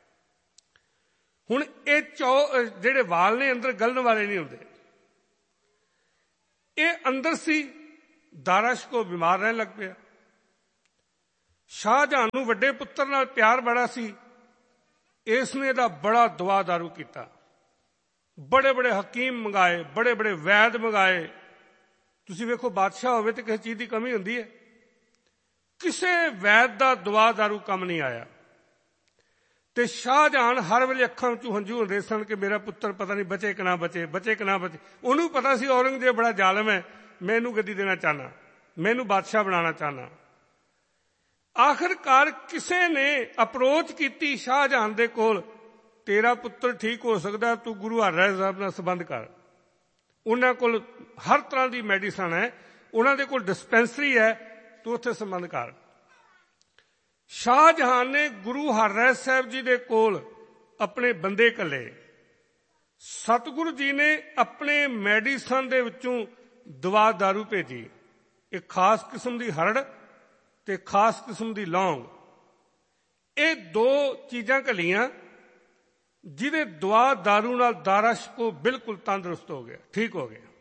ਹੁਣ ਇਹ ਚੌ ਜਿਹੜੇ ਵਾਲ ਨੇ ਅੰਦਰ ਗਲਣ ਵਾਲੇ ਨਹੀਂ ਹੁੰਦੇ, ਇਹ ਅੰਦਰ ਸੀ ਦਾਰਾ ਸ਼ਿਕੋ ਬਿਮਾਰ ਰਹਿਣ ਲੱਗ ਪਿਆ। ਸ਼ਾਹਜਹਾਨ ਨੂੰ ਵੱਡੇ ਪੁੱਤਰ ਨਾਲ ਪਿਆਰ ਬੜਾ ਸੀ, ਇਸ ਨੇ ਇਹਦਾ ਬੜਾ ਦਵਾ ਦਾਰੂ ਕੀਤਾ। ਬੜੇ ਬੜੇ ਹਕੀਮ ਮੰਗਾਏ, ਬੜੇ ਬੜੇ ਵੈਦ ਮੰਗਾਏ। ਤੁਸੀਂ ਵੇਖੋ ਬਾਦਸ਼ਾਹ ਹੋਵੇ ਤੇ ਕਿਸੇ ਚੀਜ਼ ਦੀ ਕਮੀ ਹੁੰਦੀ ਹੈ, ਕਿਸੇ ਵੈਦ ਦਾ ਦਵਾ ਦਾਰੂ ਕੰਮ ਨਹੀਂ ਆਇਆ। ਤੇ ਸ਼ਾਹਜਹਾਨ ਹਰ ਵੇਲੇ ਅੱਖਾਂ ਵਿੱਚੋਂ ਹੰਝੂ ਹੁੰਦੇ ਸਨ ਕਿ ਮੇਰਾ ਪੁੱਤਰ ਪਤਾ ਨਹੀਂ ਬਚੇ ਕਿ ਨਾ ਬਚੇ, ਬਚੇ ਕਿ ਨਾ ਬਚੇ। ਉਹਨੂੰ ਪਤਾ ਸੀ ਔਰੰਗਜ਼ੇਬ ਬੜਾ ਜ਼ਾਲਮ ਹੈ, ਮੈਂ ਇਹਨੂੰ ਗੱਦੀ ਦੇਣਾ ਚਾਹੁੰਦਾ, ਮੈਂ ਇਹਨੂੰ ਬਾਦਸ਼ਾਹ ਬਣਾਉਣਾ ਚਾਹੁੰਦਾ। ਆਖਿਰਕਾਰ ਕਿਸੇ ਨੇ ਅਪਰੋਚ ਕੀਤੀ ਸ਼ਾਹਜਹਾਨ ਦੇ ਕੋਲ, ਤੇਰਾ ਪੁੱਤਰ ਠੀਕ ਹੋ ਸਕਦਾ, ਤੂੰ ਗੁਰੂ ਹਰਿਰਾਏ ਸਾਹਿਬ ਨਾਲ ਸੰਬੰਧ ਕਰ। ਉਹਨਾਂ ਕੋਲ ਹਰ ਤਰ੍ਹਾਂ ਦੀ ਮੈਡੀਸਨ ਹੈ, ਉਹਨਾਂ ਦੇ ਕੋਲ ਡਿਸਪੈਂਸਰੀ ਹੈ, ਤੂੰ ਉੱਥੇ ਸੰਬੰਧ ਕਰ। ਸ਼ਾਹਜਹਾਨ ਨੇ ਗੁਰੂ ਹਰਿਰਾਏ ਸਾਹਿਬ ਜੀ ਦੇ ਕੋਲ ਆਪਣੇ ਬੰਦੇ ਘੱਲੇ। ਸਤਿਗੁਰੂ ਜੀ ਨੇ ਆਪਣੇ ਮੈਡੀਸਨ ਦੇ ਵਿੱਚੋਂ ਦਵਾ ਦਾਰੂ ਭੇਜੀ, ਇੱਕ ਖਾਸ ਕਿਸਮ ਦੀ ਹਰੜ ਤੇ ਖਾਸ ਕਿਸਮ ਦੀ ਲੌਂਗ। ਇਹ ਦੋ ਚੀਜ਼ਾਂ ਘੱਲੀਆਂ, ਜਿਹਦੇ ਦਵਾ ਦਾਰੂ ਨਾਲ ਦਾਰਾ ਸ਼ਿਕੋ ਬਿਲਕੁਲ ਤੰਦਰੁਸਤ ਹੋ ਗਿਆ, ਠੀਕ ਹੋ ਗਿਆ।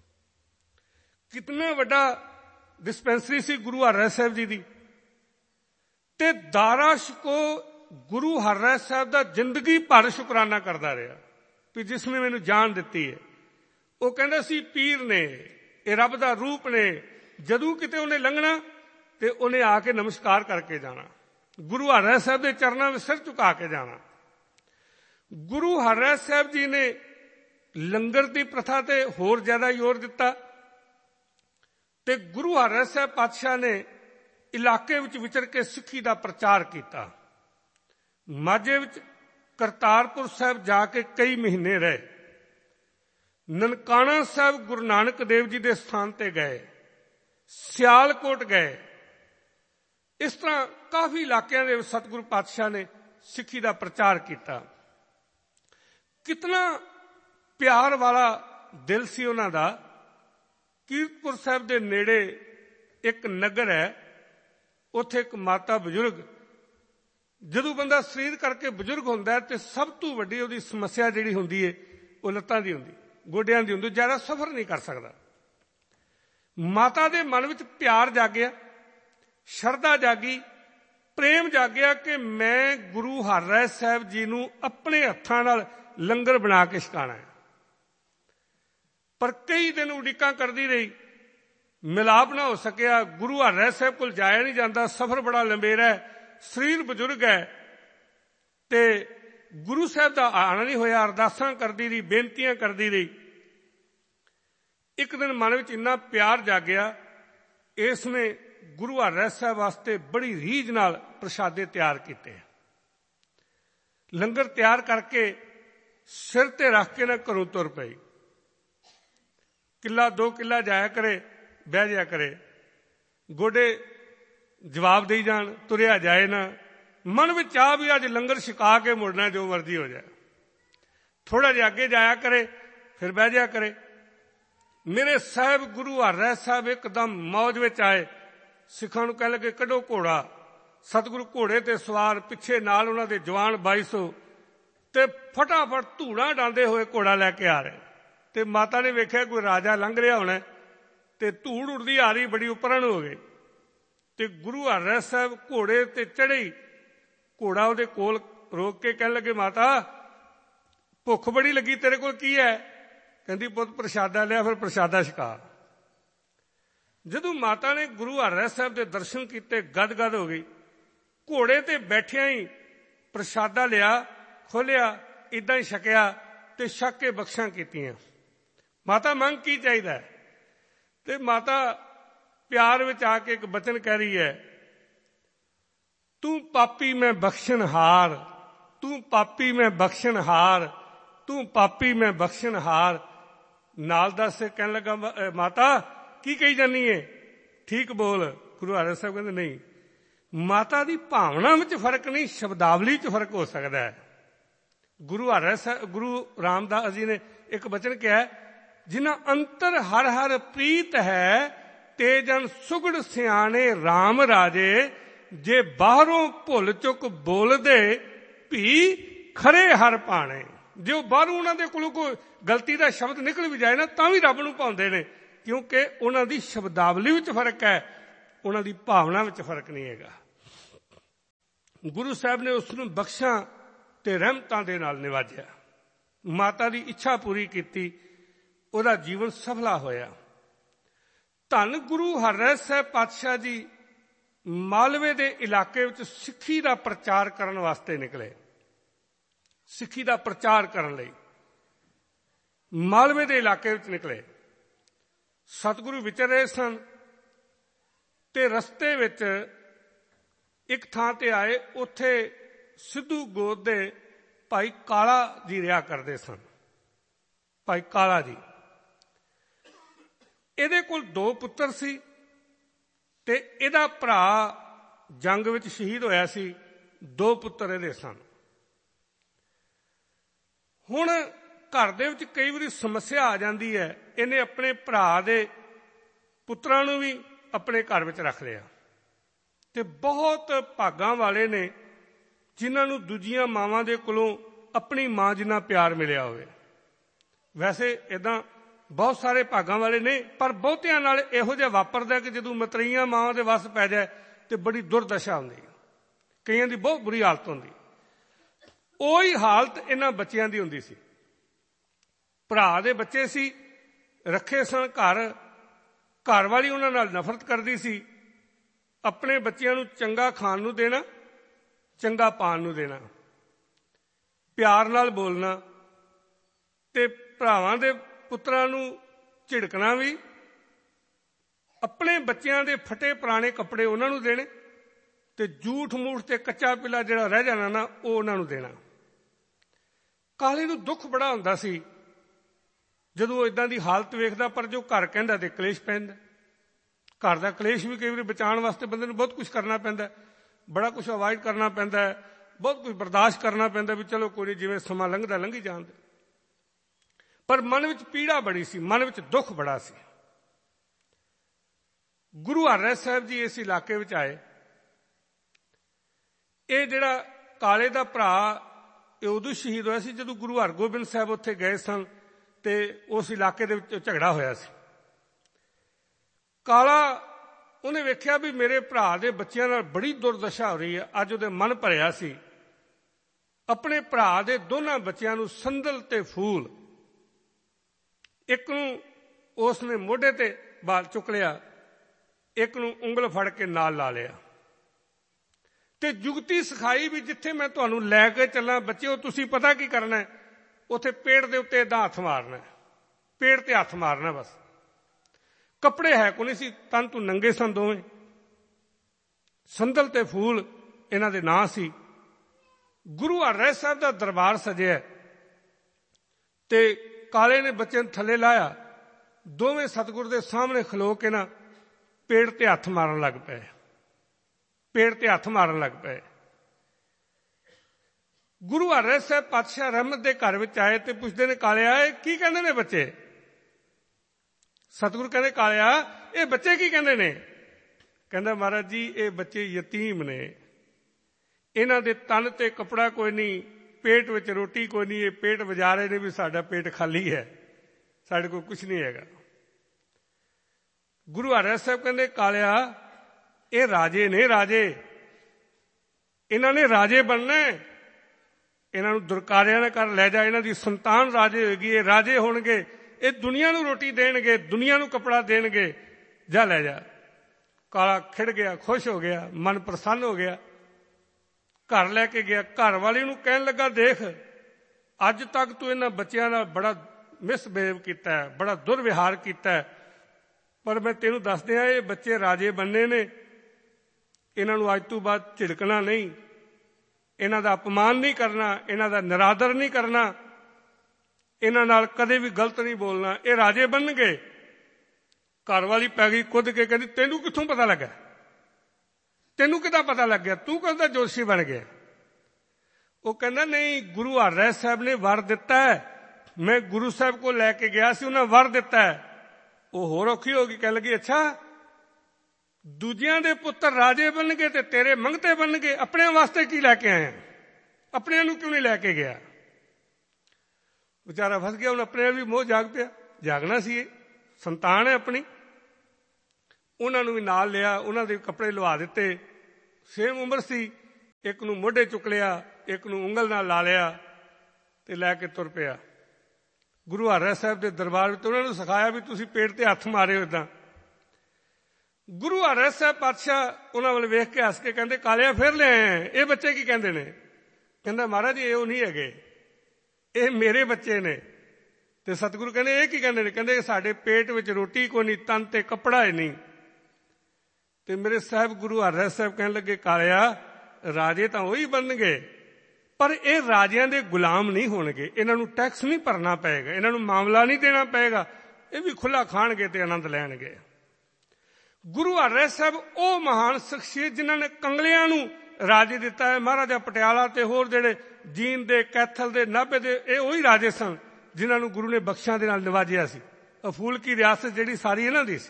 ਕਿਤਨਾ ਵੱਡਾ ਡਿਸਪੈਂਸਰੀ ਸੀ ਗੁਰੂ ਹਰਿਰਾਏ ਸਾਹਿਬ ਜੀ ਦੀ। ਤੇ ਦਾਰਾ ਸ਼ਿਕੋ ਗੁਰੂ ਹਰਿਰਾਏ ਸਾਹਿਬ ਦਾ ਜ਼ਿੰਦਗੀ ਭਰ ਸ਼ੁਕਰਾਨਾ ਕਰਦਾ ਰਿਹਾ ਵੀ ਜਿਸ ਨੇ ਮੈਨੂੰ ਜਾਨ ਦਿੱਤੀ ਹੈ। ਉਹ ਕਹਿੰਦਾ ਸੀ ਪੀਰ ਨੇ, ਇਹ ਰੱਬ ਦਾ ਰੂਪ ਨੇ, ਜਦੋਂ ਕਿਤੇ ਉਹਨੇ ਲੰਘਣਾ ਤੇ ਉਹਨੇ ਆ ਕੇ ਨਮਸਕਾਰ ਕਰਕੇ ਜਾਣਾ, ਗੁਰੂ ਹਰਿਰਾਏ ਸਾਹਿਬ ਦੇ ਚਰਨਾਂ ਵਿੱਚ ਸਿਰ ਝੁਕਾ ਕੇ ਜਾਣਾ। ਗੁਰੂ ਹਰਿਰਾਏ ਸਾਹਿਬ ਜੀ ਨੇ ਲੰਗਰ ਦੀ ਪ੍ਰਥਾ ਤੇ ਹੋਰ ਜ਼ਿਆਦਾ ਜ਼ੋਰ ਦਿੱਤਾ ਤੇ ਗੁਰੂ ਹਰਿਰਾਏ ਸਾਹਿਬ ਪਾਤਸ਼ਾਹ ਨੇ ਇਲਾਕੇ ਵਿੱਚ ਵਿਚਰ ਕੇ ਸਿੱਖੀ ਦਾ ਪ੍ਰਚਾਰ ਕੀਤਾ। ਮਾਝੇ ਵਿੱਚ ਕਰਤਾਰਪੁਰ ਸਾਹਿਬ ਜਾ ਕੇ ਕਈ ਮਹੀਨੇ ਰਹੇ। ਨਨਕਾਣਾ ਸਾਹਿਬ ਗੁਰੂ ਨਾਨਕ ਦੇਵ ਜੀ ਦੇ ਸਥਾਨ ਤੇ ਗਏ, ਸਿਆਲਕੋਟ ਗਏ। ਇਸ ਤਰ੍ਹਾਂ ਕਾਫੀ ਇਲਾਕਿਆਂ ਦੇ ਵਿੱਚ ਸਤਿਗੁਰੂ ਪਾਤਸ਼ਾਹ ਨੇ ਸਿੱਖੀ ਦਾ ਪ੍ਰਚਾਰ ਕੀਤਾ। ਕਿਤਨਾ ਪਿਆਰ ਵਾਲਾ ਦਿਲ ਸੀ ਉਹਨਾਂ ਦਾ। ਕੀਰਤਪੁਰ ਸਾਹਿਬ ਦੇ ਨੇੜੇ ਇੱਕ ਨਗਰ ਹੈ, ਉੱਥੇ ਇੱਕ ਮਾਤਾ ਬਜ਼ੁਰਗ, ਜਦੋਂ ਬੰਦਾ ਸਰੀਰ ਕਰਕੇ ਬਜ਼ੁਰਗ ਹੁੰਦਾ ਤੇ ਸਭ ਤੋਂ ਵੱਡੀ ਉਹਦੀ ਸਮੱਸਿਆ ਜਿਹੜੀ ਹੁੰਦੀ ਹੈ ਉਹ ਲੱਤਾਂ ਦੀ ਹੁੰਦੀ, ਗੋਡਿਆਂ ਦੀ ਹੁੰਦੀ, ਜ਼ਿਆਦਾ ਸਫ਼ਰ ਨਹੀਂ ਕਰ ਸਕਦਾ। ਮਾਤਾ ਦੇ ਮਨ ਵਿੱਚ ਪਿਆਰ ਜਾਗਿਆ, ਸ਼ਰਧਾ ਜਾਗੀ, ਪ੍ਰੇਮ ਜਾਗਿਆ ਕਿ ਮੈਂ ਗੁਰੂ ਹਰਿਰਾਏ ਸਾਹਿਬ ਜੀ ਨੂੰ ਆਪਣੇ ਹੱਥਾਂ ਨਾਲ ਲੰਗਰ ਬਣਾ ਕੇ ਛਕਾਣਾ ਹੈ। ਪਰ ਕਈ ਦਿਨ ਉਡੀਕਾਂ ਕਰਦੀ ਰਹੀ, ਮਿਲਾਪ ਨਾ ਹੋ ਸਕਿਆ। ਗੁਰੂ ਹਰਿਰਾਏ ਸਾਹਿਬ ਕੋਲ ਜਾਇਆ ਨਹੀਂ ਜਾਂਦਾ, ਸਫ਼ਰ ਬੜਾ ਲੰਬੇਰਾ ਹੈ, ਸਰੀਰ ਬਜ਼ੁਰਗ ਹੈ ਤੇ ਗੁਰੂ ਸਾਹਿਬ ਦਾ ਆਣਾ ਨਹੀਂ ਹੋਇਆ। ਅਰਦਾਸਾਂ ਕਰਦੀ ਰਹੀ, ਬੇਨਤੀਆਂ ਕਰਦੀ ਰਹੀ। ਇੱਕ ਦਿਨ ਮਨ ਵਿੱਚ ਇੰਨਾ ਪਿਆਰ ਜਾਗਿਆ, ਇਸ ਨੇ ਗੁਰੂ ਹਰਿਰਾਏ ਸਾਹਿਬ ਵਾਸਤੇ ਬੜੀ ਰੀਝ ਨਾਲ ਪ੍ਰਸ਼ਾਦੇ ਤਿਆਰ ਕੀਤੇ। ਲੰਗਰ ਤਿਆਰ ਕਰਕੇ ਸਿਰ ਤੇ ਰੱਖ ਕੇ ਨਾ ਘਰੋਂ ਤੁਰ ਪਈ। ਕਿੱਲਾ ਦੋ ਕਿੱਲਾ ਜਾਇਆ ਕਰੇ, ਬਹਿ ਜਾਇਆ ਕਰੇ, ਗੋਡੇ ਜਵਾਬ ਦੇਈ ਜਾਣ, ਤੁਰਿਆ ਜਾਏ ਨਾ। ਮਨ ਵਿੱਚ ਆ ਵੀ ਅੱਜ ਲੰਗਰ ਛਕਾ ਕੇ ਮੁੜਨਾ, ਜੋ ਮਰਜ਼ੀ ਹੋ ਜਾਏ। ਥੋੜਾ ਜਿਹਾ ਅੱਗੇ ਜਾਇਆ ਕਰੇ, ਫਿਰ ਬਹਿ ਜਾਇਆ ਕਰੇ। ਮੇਰੇ ਸਾਹਿਬ ਗੁਰੂ ਹਰਿਰਾਏ ਸਾਹਿਬ ਇੱਕਦਮ ਮੌਜ ਵਿੱਚ ਆਏ। ਸਿੱਖਾਂ ਨੂੰ ਕਹਿ ਲੱਗੇ ਕੱਢੋ ਘੋੜਾ। ਸਤਿਗੁਰੂ ਘੋੜੇ ਤੇ ਸਵਾਰ, ਪਿੱਛੇ ਨਾਲ ਉਹਨਾਂ ਦੇ ਜਵਾਨ ਬਾਈ ਸੌ ਤੇ ਫਟਾਫਟ ਧੂੜਾਂ ਡਾਂਦੇ ਹੋਏ ਘੋੜਾ ਲੈ ਕੇ ਆ ਰਹੇ। ਤੇ ਮਾਤਾ ਨੇ ਵੇਖਿਆ ਕੋਈ ਰਾਜਾ ਲੰਘ ਰਿਹਾ ਹੋਣਾ ਤੇ ਧੂੜ ਉੜਦੀ ਆ ਰਹੀ, ਬੜੀ ਉਪਰਨ ਹੋ ਗਈ। ਤੇ ਗੁਰੂ ਹਰਿਰਾਏ ਸਾਹਿਬ ਘੋੜੇ ਤੇ ਚੜ੍ਹੀ। ਘੋੜਾ ਉਹਦੇ ਕੋਲ ਰੋਕ ਕੇ ਕਹਿਣ ਲੱਗੇ, ਮਾਤਾ ਭੁੱਖ ਬੜੀ ਲੱਗੀ, ਤੇਰੇ ਕੋਲ ਕੀ ਹੈ? ਕਹਿੰਦੀ ਪੁੱਤ ਪ੍ਰਸ਼ਾਦਾ ਲਿਆ, ਫਿਰ ਪ੍ਰਸ਼ਾਦਾ ਛਕਾ। ਜਦੋਂ ਮਾਤਾ ਨੇ ਗੁਰੂ ਹਰਿਰਾਏ ਸਾਹਿਬ ਦੇ ਦਰਸ਼ਨ ਕੀਤੇ, ਗਦ-ਗਦ ਹੋ ਗਈ। ਘੋੜੇ ਤੇ ਬੈਠਿਆਂ ਹੀ ਪ੍ਰਸ਼ਾਦਾ ਲਿਆ, ਖੋਲਿਆ, ਇਦਾਂ ਹੀ ਛਕਿਆ ਤੇ ਛਕ ਕੇ ਬਖਸ਼ਾਂ ਕੀਤੀਆਂ। ਮਾਤਾ ਮੰਗ ਕੀ ਚਾਹੀਦਾ? ਤੇ ਮਾਤਾ ਪਿਆਰ ਵਿੱਚ ਆ ਕੇ ਇੱਕ ਬਚਨ ਕਹਿ ਰਹੀ ਹੈ, ਤੂੰ ਪਾਪੀ ਮੈਂ ਬਖਸ਼ਣਹਾਰ, ਤੂੰ ਪਾਪੀ ਮੈਂ ਬਖਸ਼ਣਹਾਰ, ਤੂੰ ਪਾਪੀ ਮੈਂ ਬਖਸ਼ਣਹਾਰ। ਨਾਲ ਦੱਸ ਕਹਿਣ ਲੱਗਾ, ਮਾਤਾ ਕੀ ਕਹੀ ਜਾਨੀ ਹੈ? ਠੀਕ ਬੋਲ। ਗੁਰੂ ਹਰਿਰਾਏ ਸਾਹਿਬ ਕਹਿੰਦੇ ਨਹੀਂ, ਮਾਤਾ ਦੀ ਭਾਵਨਾ ਵਿੱਚ ਫਰਕ ਨਹੀਂ, ਸ਼ਬਦਾਵਲੀ 'ਚ ਫਰਕ ਹੋ ਸਕਦਾ ਹੈ। ਗੁਰੂ ਹਰਿਰਾਏ ਸਾਹਿਬ, ਗੁਰੂ ਰਾਮਦਾਸ ਜੀ ਨੇ ਇੱਕ ਬਚਨ ਕਿਹਾ, ਜਿਨ੍ਹਾਂ ਅੰਤਰ ਹਰ ਹਰ ਪ੍ਰੀਤ ਹੈ, ਤੇ ਜਨ ਸੁਗੜ ਸਿਆਣੇ ਰਾਮ ਰਾਜੇ। ਜੇ ਬਾਹਰੋਂ ਭੁੱਲ ਚੁੱਕ ਬੋਲਦੇ, ਭੀ ਖਰੇ ਹਰ ਪਾਣੇ। ਜੇ ਉਹ ਬਾਹਰੋਂ ਉਹਨਾਂ ਦੇ ਕੋਲੋਂ ਕੋਈ ਗਲਤੀ ਦਾ ਸ਼ਬਦ ਨਿਕਲ ਵੀ ਜਾਏ ਨਾ, ਤਾਂ ਵੀ ਰੱਬ ਨੂੰ ਭਾਉਂਦੇ ਨੇ ਕਿਉਂਕਿ ਉਹਨਾਂ ਦੀ ਸ਼ਬਦਾਵਲੀ ਵਿੱਚ ਫਰਕ ਹੈ, ਉਹਨਾਂ ਦੀ ਭਾਵਨਾ ਵਿੱਚ ਫਰਕ ਨਹੀਂ ਹੈਗਾ। ਗੁਰੂ ਸਾਹਿਬ ਨੇ ਉਸ ਨੂੰ ਬਖਸ਼ਾਂ ਤੇ ਰਹਿਮਤਾਂ ਦੇ ਨਾਲ ਨਿਵਾਜਿਆ, ਮਾਤਾ ਦੀ ਇੱਛਾ ਪੂਰੀ ਕੀਤੀ, ਉਹਦਾ ਜੀਵਨ ਸਫਲਾ ਹੋਇਆ। ਧੰਨ ਗੁਰੂ ਹਰਿਰਾਏ ਸਾਹਿਬ ਪਾਤਸ਼ਾਹ ਜੀ ਮਾਲਵੇ ਦੇ ਇਲਾਕੇ ਵਿੱਚ ਸਿੱਖੀ ਦਾ ਪ੍ਰਚਾਰ ਕਰਨ ਵਾਸਤੇ ਨਿਕਲੇ। ਸਿੱਖੀ ਦਾ ਪ੍ਰਚਾਰ ਕਰਨ ਲਈ ਮਾਲਵੇ ਦੇ ਇਲਾਕੇ ਵਿੱਚ ਨਿਕਲੇ। ਸਤਿਗੁਰੂ ਵਿਚਰ ਰਹੇ ਸਨ ਤੇ ਰਸਤੇ ਵਿੱਚ ਇੱਕ ਥਾਂ ਤੇ ਆਏ। ਉੱਥੇ ਸਿੱਧੂ ਗੋਤ ਦੇ ਭਾਈ ਕਾਲਾ ਜੀ ਰਿਹਾ ਕਰਦੇ ਸਨ। ਭਾਈ ਕਾਲਾ ਜੀ, ਇਹਦੇ ਕੋਲ ਦੋ ਪੁੱਤਰ ਸੀ ਤੇ ਇਹਦਾ ਭਰਾ ਜੰਗ ਵਿੱਚ ਸ਼ਹੀਦ ਹੋਇਆ ਸੀ। ਦੋ ਪੁੱਤਰ ਇਹਦੇ ਸਨ। ਹੁਣ ਘਰ ਦੇ ਵਿੱਚ ਕਈ ਵਾਰੀ ਸਮੱਸਿਆ ਆ ਜਾਂਦੀ ਹੈ। ਇਹਨੇ ਆਪਣੇ ਭਰਾ ਦੇ ਪੁੱਤਰਾਂ ਨੂੰ ਵੀ ਆਪਣੇ ਘਰ ਵਿੱਚ ਰੱਖ ਲਿਆ ਤੇ ਬਹੁਤ ਭਾਗਾਂ ਵਾਲੇ ਨੇ ਜਿਨ੍ਹਾਂ ਨੂੰ ਦੂਜੀਆਂ ਮਾਵਾਂ ਦੇ ਕੋਲੋਂ ਆਪਣੀ ਮਾਂ ਜਿੰਨਾ ਪਿਆਰ ਮਿਲਿਆ ਹੋਵੇ। ਵੈਸੇ ਇੱਦਾਂ ਬਹੁਤ ਸਾਰੇ ਭਾਗਾਂ ਵਾਲੇ ਨੇ, ਪਰ ਬਹੁਤਿਆਂ ਨਾਲ ਇਹੋ ਜਿਹਾ ਵਾਪਰਦਾ ਕਿ ਜਦੋਂ ਮਤਰੇਈਆਂ ਮਾਵਾਂ ਦੇ ਵੱਸ ਪੈ ਜਾਏ ਤੇ ਬੜੀ ਦੁਰਦਸ਼ਾ ਹੁੰਦੀ ਹੈ, ਕਈਆਂ ਦੀ ਬਹੁਤ ਬੁਰੀ ਹਾਲਤ ਹੁੰਦੀ। ਉਹੀ ਹਾਲਤ ਇਹਨਾਂ ਬੱਚਿਆਂ ਦੀ ਹੁੰਦੀ ਸੀ। ਭਰਾ ਦੇ ਬੱਚੇ ਸੀ, ਰੱਖੇ ਸਨ ਘਰ, ਘਰ ਵਾਲੀ ਉਹਨਾਂ ਨਾਲ ਨਫ਼ਰਤ ਕਰਦੀ ਸੀ। ਆਪਣੇ ਬੱਚਿਆਂ ਨੂੰ ਚੰਗਾ ਖਾਣ ਨੂੰ ਦੇਣਾ, ਚੰਗਾ ਪਾਣ ਨੂੰ ਦੇਣਾ, ਪਿਆਰ ਨਾਲ ਬੋਲਣਾ ਤੇ ਭਰਾਵਾਂ ਦੇ ਪੁੱਤਰਾਂ ਨੂੰ ਝਿੜਕਣਾ ਵੀ, ਆਪਣੇ ਬੱਚਿਆਂ ਦੇ ਫਟੇ ਪੁਰਾਣੇ ਕੱਪੜੇ ਉਹਨਾਂ ਨੂੰ ਦੇਣੇ ਤੇ ਝੂਠ ਮੂਠ ਤੇ ਕੱਚਾ ਪਿੱਲਾ ਜਿਹੜਾ ਰਹਿ ਜਾਣਾ ਨਾ ਉਹ ਉਹਨਾਂ ਨੂੰ ਦੇਣਾ। ਕਾਲੇ ਨੂੰ ਦੁੱਖ ਬੜਾ ਹੁੰਦਾ ਸੀ ਜਦੋਂ ਉਹ ਇਦਾਂ ਦੀ ਹਾਲਤ ਵੇਖਦਾ, ਪਰ ਜੋ ਘਰ ਕਹਿੰਦਾ ਤੇ ਕਲੇਸ਼ ਪੈਂਦਾ। ਘਰ ਦਾ ਕਲੇਸ਼ ਵੀ ਕਈ ਵਾਰੀ ਬਚਾਉਣ ਵਾਸਤੇ ਬੰਦੇ ਨੂੰ ਬਹੁਤ ਕੁਝ ਕਰਨਾ ਪੈਂਦਾ, ਬੜਾ ਕੁਝ ਅਵਾਇਡ ਕਰਨਾ ਪੈਂਦਾ, ਬਹੁਤ ਕੁਝ ਬਰਦਾਸ਼ਤ ਕਰਨਾ ਪੈਂਦਾ ਵੀ ਚਲੋ ਕੋਈ ਨਹੀਂ, ਜਿਵੇਂ ਸਮਾਂ ਲੰਘਦਾ ਲੰਘੀ ਜਾਣ ਦੇ। ਪਰ ਮਨ ਵਿੱਚ ਪੀੜਾ ਬੜੀ ਸੀ, ਮਨ ਵਿੱਚ ਦੁੱਖ ਬੜਾ ਸੀ। ਗੁਰੂ ਹਰਿਰਾਏ ਸਾਹਿਬ ਜੀ ਇਸ ਇਲਾਕੇ ਵਿੱਚ ਆਏ। ਇਹ ਜਿਹੜਾ ਕਾਲੇ ਦਾ ਭਰਾ ਇਹ ਉਦੋਂ ਸ਼ਹੀਦ ਹੋਇਆ ਸੀ ਜਦੋਂ ਗੁਰੂ ਹਰਗੋਬਿੰਦ ਸਾਹਿਬ ਉੱਥੇ ਗਏ ਸਨ ਤੇ ਉਸ ਇਲਾਕੇ ਦੇ ਵਿੱਚ ਝਗੜਾ ਹੋਇਆ ਸੀ। ਕਾਲਾ ਉਹਨੇ ਵੇਖਿਆ ਵੀ ਮੇਰੇ ਭਰਾ ਦੇ ਬੱਚਿਆਂ ਨਾਲ ਬੜੀ ਦੁਰਦਸ਼ਾ ਹੋ ਰਹੀ ਹੈ। ਅੱਜ ਉਹਦੇ ਮਨ ਭਰਿਆ ਸੀ। ਆਪਣੇ ਭਰਾ ਦੇ ਦੋਨਾਂ ਬੱਚਿਆਂ ਨੂੰ ਸੰਦਲ ਤੇ ਫੂਲ, ਇੱਕ ਨੂੰ ਉਸ ਨੇ ਮੋਢੇ ਤੇ ਬਾਲ ਚੁੱਕ ਲਿਆ, ਇੱਕ ਨੂੰ ਉਂਗਲ ਫੜ ਕੇ ਨਾਲ ਲਾ ਲਿਆ ਤੇ ਜੁਗਤੀ ਸਿਖਾਈ ਵੀ ਜਿੱਥੇ ਮੈਂ ਤੁਹਾਨੂੰ ਲੈ ਕੇ ਚੱਲਾਂ ਬੱਚਿਓ, ਤੁਸੀਂ ਪਤਾ ਕੀ ਕਰਨਾ ਹੈ, ਉੱਥੇ ਪੇੜ ਦੇ ਉੱਤੇ ਏਦਾਂ ਹੱਥ ਮਾਰਨਾ, ਪੇੜ ਤੇ ਹੱਥ ਮਾਰਨਾ ਬਸ। ਕੱਪੜੇ ਹੈ ਕੋਈ ਨਹੀਂ ਸੀ, ਤਨ ਤੂੰ ਨੰਗੇ ਸਨ ਦੋਵੇਂ। ਸੰਦਲ ਤੇ ਫੂਲ ਇਹਨਾਂ ਦੇ ਨਾਂ ਸੀ। ਗੁਰੂ ਹਰਿਰਾਏ ਸਾਹਿਬ ਦਾ ਦਰਬਾਰ ਸਜਿਆ ਤੇ ਕਾਲੇ ਨੇ ਬੱਚੇ ਨੂੰ ਥੱਲੇ ਲਾਇਆ। ਦੋਵੇਂ ਸਤਿਗੁਰ ਦੇ ਸਾਹਮਣੇ ਖਲੋ ਕੇ ਨਾ ਪੇੜ ਤੇ ਹੱਥ ਮਾਰਨ ਲੱਗ ਪਏ, ਪੇੜ ਤੇ ਹੱਥ ਮਾਰਨ ਲੱਗ ਪਏ। ਗੁਰੂ ਹਰਿਰਾਏ ਸਾਹਿਬ ਪਾਤਸ਼ਾਹ ਰਹਿਮਤ ਦੇ ਘਰ ਵਿੱਚ ਆਏ ਤੇ ਪੁੱਛਦੇ ਨੇ, ਕਾਲਿਆ ਇਹ ਕੀ ਕਹਿੰਦੇ ਨੇ ਬੱਚੇ? ਸਤਿਗੁਰੂ ਕਹਿੰਦੇ, ਕਾਲਿਆ ਇਹ ਬੱਚੇ ਕੀ ਕਹਿੰਦੇ ਨੇ? ਕਹਿੰਦਾ, ਮਹਾਰਾਜ ਜੀ ਇਹ ਬੱਚੇ ਯਤੀਮ ਨੇ, ਇਹਨਾਂ ਦੇ ਤਨ ਤੇ ਕੱਪੜਾ ਕੋਈ ਨਹੀਂ, ਪੇਟ ਵਿੱਚ ਰੋਟੀ ਕੋਈ ਨਹੀਂ, ਇਹ ਪੇਟ ਵਜਾ ਰਹੇ ਨੇ ਵੀ ਸਾਡਾ ਪੇਟ ਖਾਲੀ ਹੈ, ਸਾਡੇ ਕੋਲ ਕੁਝ ਨਹੀਂ ਹੈਗਾ। ਗੁਰੂ ਹਰਿਰਾਏ ਸਾਹਿਬ ਕਹਿੰਦੇ, ਕਾਲਿਆ ਇਹ ਰਾਜੇ ਨੇ, ਰਾਜੇ, ਇਹਨਾਂ ਨੇ ਰਾਜੇ ਬਣਨਾ, ਇਹਨਾਂ ਨੂੰ ਦੁਰਕਾਰਿਆਂ ਨਾਲ ਕਰ ਲੈ ਜਾ, ਇਹਨਾਂ ਦੀ ਸੰਤਾਨ ਰਾਜੇ ਹੋਏਗੀ, ਇਹ ਰਾਜੇ ਹੋਣਗੇ, ਇਹ ਦੁਨੀਆ ਨੂੰ ਰੋਟੀ ਦੇਣਗੇ, ਦੁਨੀਆ ਨੂੰ ਕੱਪੜਾ ਦੇਣਗੇ, ਜਾ ਲੈ ਜਾ। ਕਾਲਾ ਖਿੜ ਗਿਆ, ਖੁਸ਼ ਹੋ ਗਿਆ, ਮਨ ਪ੍ਰਸੰਨ ਹੋ ਗਿਆ। ਘਰ ਲੈ ਕੇ ਗਿਆ। ਘਰ ਵਾਲੀ ਨੂੰ ਕਹਿਣ ਲੱਗਾ, ਦੇਖ ਅੱਜ ਤੱਕ ਤੂੰ ਇਹਨਾਂ ਬੱਚਿਆਂ ਨਾਲ ਬੜਾ ਮਿਸਬਿਹੇਵ ਕੀਤਾ ਹੈ, ਬੜਾ ਦੁਰਵਿਹਾਰ ਕੀਤਾ ਹੈ, ਪਰ ਮੈਂ ਤੈਨੂੰ ਦੱਸ ਦਿਆਂ ਇਹ ਬੱਚੇ ਰਾਜੇ ਬਣਨੇ ਨੇ, ਇਹਨਾਂ ਨੂੰ ਅੱਜ ਤੋਂ ਬਾਅਦ ਝਿੜਕਣਾ ਨਹੀਂ, ਇਹਨਾਂ ਦਾ ਅਪਮਾਨ ਨਹੀਂ ਕਰਨਾ, ਇਹਨਾਂ ਦਾ ਨਿਰਾਦਰ ਨਹੀਂ ਕਰਨਾ, ਇਹਨਾਂ ਨਾਲ ਕਦੇ ਵੀ ਗਲਤ ਨਹੀਂ ਬੋਲਣਾ, ਇਹ ਰਾਜੇ ਬਣਨਗੇ। ਘਰ ਵਾਲੀ ਪੈ ਗਈ ਕੁੱਦ ਕੇ, ਕਹਿੰਦੀ ਤੈਨੂੰ ਕਿੱਥੋਂ ਪਤਾ ਲੱਗਾ? ਤੈਨੂੰ ਕਿੱਦਾਂ ਪਤਾ ਲੱਗ ਗਿਆ? ਤੂੰ ਕਦੋਂ ਦਾ ਜੋਸ਼ੀ ਬਣ ਗਿਆ? ਉਹ ਕਹਿੰਦਾ, ਨਹੀਂ ਗੁਰੂ ਹਰਿਰਾਏ ਸਾਹਿਬ ਨੇ ਵਰ ਦਿੱਤਾ ਹੈ, ਮੈਂ ਗੁਰੂ ਸਾਹਿਬ ਕੋਲ ਲੈ ਕੇ ਗਿਆ ਸੀ, ਉਹਨਾਂ ਵਰ ਦਿੱਤਾ ਹੈ। ਉਹ ਹੋਰ ਔਖੀ ਹੋ ਗਈ, ਕਹਿ ਲੱਗੀ, ਅੱਛਾ ਦੂਜਿਆਂ ਦੇ ਪੁੱਤਰ ਰਾਜੇ ਬਣਨਗੇ ਤੇ ਤੇਰੇ ਮੰਗਤੇ ਬਣਨਗੇ, ਆਪਣਿਆਂ ਵਾਸਤੇ ਕੀ ਲੈ ਕੇ ਆਏ? ਆਪਣਿਆਂ ਨੂੰ ਕਿਉਂ ਨਹੀਂ ਲੈ ਕੇ ਗਿਆ? ਵਿਚਾਰਾ ਫਸ ਗਿਆ। ਹੁਣ ਆਪਣੇ ਵੀ ਮੋਹ ਜਾਗ ਪਿਆ, ਜਾਗਣਾ ਸੀ ਇਹ। ਸੰਤਾਨ ਹੈ ਆਪਣੀ। ਉਹਨਾਂ ਨੂੰ ਵੀ ਨਾਲ ਲਿਆ, ਉਹਨਾਂ ਦੇ ਕੱਪੜੇ ਲਵਾ ਦਿੱਤੇ। ਸੇਮ ਉਮਰ ਸੀ। ਇੱਕ ਨੂੰ ਮੋਢੇ ਚੁੱਕ ਲਿਆ, ਇੱਕ ਨੂੰ ਉਂਗਲ ਨਾਲ ਲਾ ਲਿਆ ਤੇ ਲੈ ਕੇ ਤੁਰ ਪਿਆ ਗੁਰੂ ਹਰਿਰਾਏ ਸਾਹਿਬ ਦੇ ਦਰਬਾਰ ਵਿੱਚ। ਉਹਨਾਂ ਨੂੰ ਸਿਖਾਇਆ ਵੀ ਤੁਸੀਂ ਪੇਟ ਤੇ ਹੱਥ ਮਾਰਿਓ ਇੱਦਾਂ। ਗੁਰੂ ਹਰਿਰਾਏ ਸਾਹਿਬ ਪਾਤਸ਼ਾਹ ਉਹਨਾਂ ਵੱਲ ਵੇਖ ਕੇ ਹੱਸ ਕੇ ਕਹਿੰਦੇ, ਕਾਲਿਆ ਫਿਰ ਲਿਆਏ, ਇਹ ਬੱਚੇ ਕੀ ਕਹਿੰਦੇ ਨੇ? ਕਹਿੰਦਾ, ਮਹਾਰਾਜ ਇਹ ਉਹ ਨਹੀਂ ਹੈਗੇ, ਇਹ ਮੇਰੇ ਬੱਚੇ ਨੇ। ਤੇ ਸਤਿਗੁਰੂ ਕਹਿੰਦੇ, ਇਹ ਕੀ ਕਹਿੰਦੇ ਨੇ? ਕਹਿੰਦੇ, ਸਾਡੇ ਪੇਟ ਵਿੱਚ ਰੋਟੀ ਕੋਈ ਨਹੀਂ, ਤਨ ਤੇ ਕੱਪੜਾ ਹੀ ਨਹੀਂ। ਤੇ ਮੇਰੇ ਸਾਹਿਬ ਗੁਰੂ ਹਰਿਰਾਏ ਸਾਹਿਬ ਕਹਿਣ ਲੱਗੇ, ਕਾਲਿਆ ਰਾਜੇ ਤਾਂ ਉਹੀ ਬਣਨਗੇ, ਪਰ ਇਹ ਰਾਜਿਆਂ ਦੇ ਗੁਲਾਮ ਨਹੀਂ ਹੋਣਗੇ। ਇਹਨਾਂ ਨੂੰ ਟੈਕਸ ਨਹੀਂ ਭਰਨਾ ਪਏਗਾ, ਇਹਨਾਂ ਨੂੰ ਮਾਮਲਾ ਨਹੀਂ ਦੇਣਾ ਪਏਗਾ, ਇਹ ਵੀ ਖੁੱਲਾ ਖਾਣਗੇ ਤੇ ਆਨੰਦ ਲੈਣਗੇ। ਗੁਰੂ ਹਰਿਰਾਏ ਸਾਹਿਬ ਉਹ ਮਹਾਨ ਸ਼ਖਸੀਅਤ ਜਿਨ੍ਹਾਂ ਨੇ ਕੰਗਲਿਆਂ ਨੂੰ ਰਾਜੇ ਦਿੱਤਾ ਹੈ। ਮਹਾਰਾਜਾ ਪਟਿਆਲਾ ਤੇ ਹੋਰ ਜਿਹੜੇ ਜੀਂਦ ਦੇ, ਕੈਥਲ ਦੇ, ਨਾਭੇ ਦੇ, ਇਹ ਉਹੀ ਰਾਜੇ ਸਨ ਜਿਨ੍ਹਾਂ ਨੂੰ ਗੁਰੂ ਨੇ ਬਖਸ਼ਾਂ ਦੇ ਨਾਲ ਨਿਵਾਜਿਆ ਸੀ। ਅਫੂਲ ਕੀ ਰਿਆਸਤ ਜਿਹੜੀ ਸਾਰੀ ਇਹਨਾਂ ਦੀ ਸੀ।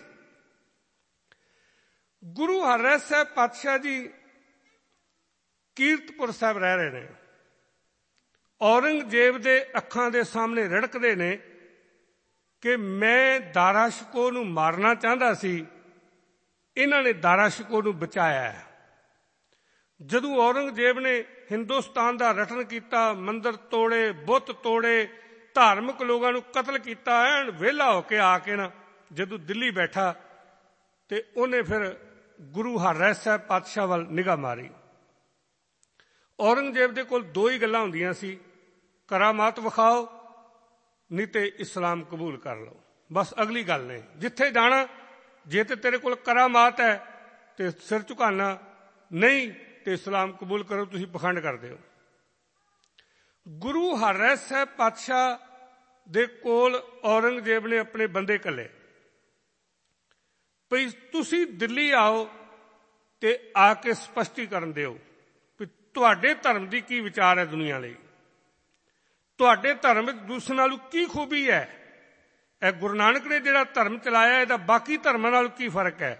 ਗੁਰੂ ਹਰਿਰਾਏ ਸਾਹਿਬ ਪਾਤਸ਼ਾਹ ਜੀ ਕੀਰਤਪੁਰ ਸਾਹਿਬ ਰਹਿ ਰਹੇ ਨੇ। ਔਰੰਗਜ਼ੇਬ ਦੇ ਅੱਖਾਂ ਦੇ ਸਾਹਮਣੇ ਰੜਕਦੇ ਨੇ ਕਿ ਮੈਂ ਦਾਰਾ ਸ਼ਿਕੋਹ ਨੂੰ ਮਾਰਨਾ ਚਾਹੁੰਦਾ ਸੀ, ਇਹਨਾਂ ਨੇ ਦਾਰਾ ਸ਼ਿਕੋਹ ਨੂੰ ਬਚਾਇਆ ਹੈ। ਜਦੋਂ ਔਰੰਗਜ਼ੇਬ ਨੇ ਹਿੰਦੁਸਤਾਨ ਦਾ ਰਟਨ ਕੀਤਾ, ਮੰਦਰ ਤੋੜੇ, ਬੁੱਤ ਤੋੜੇ, ਧਾਰਮਿਕ ਲੋਕਾਂ ਨੂੰ ਕਤਲ ਕੀਤਾ, ਐਨ ਵਿਹਲਾ ਹੋ ਕੇ ਆ ਕੇ ਨਾ ਜਦੋਂ ਦਿੱਲੀ ਬੈਠਾ ਤੇ ਉਹਨੇ ਫਿਰ ਗੁਰੂ ਹਰਿਰਾਏ ਸਾਹਿਬ ਪਾਤਸ਼ਾਹ ਵੱਲ ਨਿਗਾਹ ਮਾਰੀ। ਔਰੰਗਜ਼ੇਬ ਦੇ ਕੋਲ ਦੋ ਹੀ ਗੱਲਾਂ ਹੁੰਦੀਆਂ ਸੀ, ਕਰਾਮਾਤ ਵਿਖਾਓ ਨਹੀਂ ਤੇ ਇਸਲਾਮ ਕਬੂਲ ਕਰ ਲਓ। ਬਸ ਅਗਲੀ ਗੱਲ ਨੇ, ਜਿੱਥੇ ਜਾਣਾ ਜੇ ਤੇ ਤੇਰੇ ਕੋਲ ਕਰਾਮਾਤ ਹੈ ਤੇ ਸਿਰ ਝੁਕਾਣਾ, ਨਹੀਂ ਤੇ ਇਸਲਾਮ ਕਬੂਲ ਕਰੋ, ਤੁਸੀਂ ਪਖੰਡ ਕਰਦੇ ਹੋ। ਗੁਰੂ ਹਰਿਰਾਏ ਸਾਹਿਬ ਪਾਤਸ਼ਾਹ ਦੇ ਕੋਲ ਔਰੰਗਜ਼ੇਬ ਨੇ ਆਪਣੇ ਬੰਦੇ ਘੱਲੇ ਵੀ ਤੁਸੀਂ ਦਿੱਲੀ ਆਓ ਤੇ ਆ ਕੇ ਸਪਸ਼ਟੀਕਰਨ ਦਿਓ ਵੀ ਤੁਹਾਡੇ ਧਰਮ ਦੀ ਕੀ ਵਿਚਾਰ ਹੈ ਦੁਨੀਆ ਲਈ, ਤੁਹਾਡੇ ਧਰਮ ਵਿੱਚ ਦੂਸਰੇ ਨਾਲੋਂ ਕੀ ਖੂਬੀ ਹੈ, ਇਹ ਗੁਰੂ ਨਾਨਕ ਨੇ ਜਿਹੜਾ ਧਰਮ ਚਲਾਇਆ ਇਹਦਾ ਬਾਕੀ ਧਰਮਾਂ ਨਾਲ ਕੀ ਫਰਕ ਹੈ।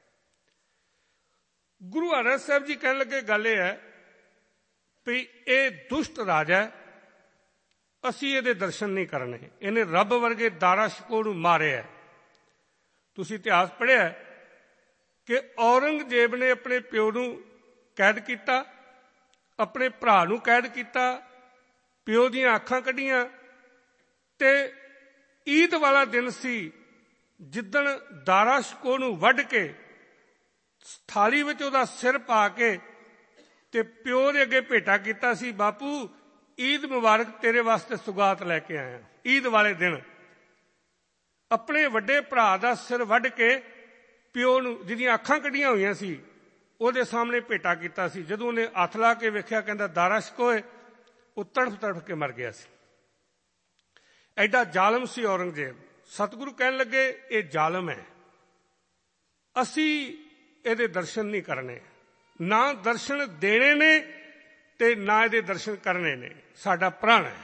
ਗੁਰੂ ਹਰਿਰਾਏ ਸਾਹਿਬ ਜੀ ਕਹਿਣ ਲੱਗੇ, ਗੱਲ ਇਹ ਹੈ ਵੀ ਇਹ ਦੁਸ਼ਟ ਰਾਜਾ ਹੈ, ਅਸੀਂ ਇਹਦੇ ਦਰਸ਼ਨ ਨਹੀਂ ਕਰਨੇ, ਇਹਨੇ ਰੱਬ ਵਰਗੇ ਦਾਰਾ ਸ਼ਿਕੋਹ ਨੂੰ ਮਾਰਿਆ। ਤੁਸੀਂ ਇਤਿਹਾਸ ਪੜ੍ਹਿਆ ਕਿ ਔਰੰਗਜ਼ੇਬ ਨੇ ਆਪਣੇ ਪਿਓ ਨੂੰ ਕੈਦ ਕੀਤਾ, ਆਪਣੇ ਭਰਾ ਨੂੰ ਕੈਦ ਕੀਤਾ, ਪਿਓ ਦੀਆਂ ਅੱਖਾਂ ਕੱਢੀਆਂ ਤੇ ਈਦ ਵਾਲਾ ਦਿਨ ਸੀ ਜਿੱਦਣ ਦਾਰਾ ਸ਼ਿਕੋਹ ਨੂੰ ਵੱਢ ਕੇ ਥਾਲੀ ਵਿੱਚ ਉਹਦਾ ਸਿਰ ਪਾ ਕੇ ਤੇ ਪਿਓ ਦੇ ਅੱਗੇ ਭੇਟਾ ਕੀਤਾ ਸੀ, ਬਾਪੂ ਈਦ ਮੁਬਾਰਕ, ਤੇਰੇ ਵਾਸਤੇ ਸੁਗਾਤ ਲੈ ਕੇ ਆਇਆ। ਈਦ ਵਾਲੇ ਦਿਨ ਆਪਣੇ ਵੱਡੇ ਭਰਾ ਦਾ ਸਿਰ ਵੱਢ ਕੇ ਪਿਓ ਨੂੰ, ਜਿਹਦੀਆਂ ਅੱਖਾਂ ਕੱਢੀਆਂ ਹੋਈਆਂ ਸੀ, ਉਹਦੇ ਸਾਹਮਣੇ ਭੇਟਾ ਕੀਤਾ ਸੀ। ਜਦੋਂ ਉਹਨੇ ਹੱਥ ਲਾ ਕੇ ਵੇਖਿਆ, ਕਹਿੰਦਾ ਦਾਰਾ ਸ਼ਿਕੋਹ, ਉਹ ਤੜਫ ਤੜਫ ਕੇ ਮਰ ਗਿਆ ਸੀ। ਐਡਾ ਜ਼ਾਲਮ ਸੀ ਔਰੰਗਜ਼ੇਬ। ਸਤਿਗੁਰੂ ਕਹਿਣ ਲੱਗੇ, ਇਹ ਜ਼ਾਲਮ ਹੈ, ਅਸੀਂ ਇਹਦੇ ਦਰਸ਼ਨ ਨਹੀਂ ਕਰਨੇ, ਨਾ ਦਰਸ਼ਨ ਦੇਣੇ ਨੇ ਤੇ ਨਾ ਇਹਦੇ ਦਰਸ਼ਨ ਕਰਨੇ ਨੇ, ਸਾਡਾ ਪ੍ਰਣ ਹੈ।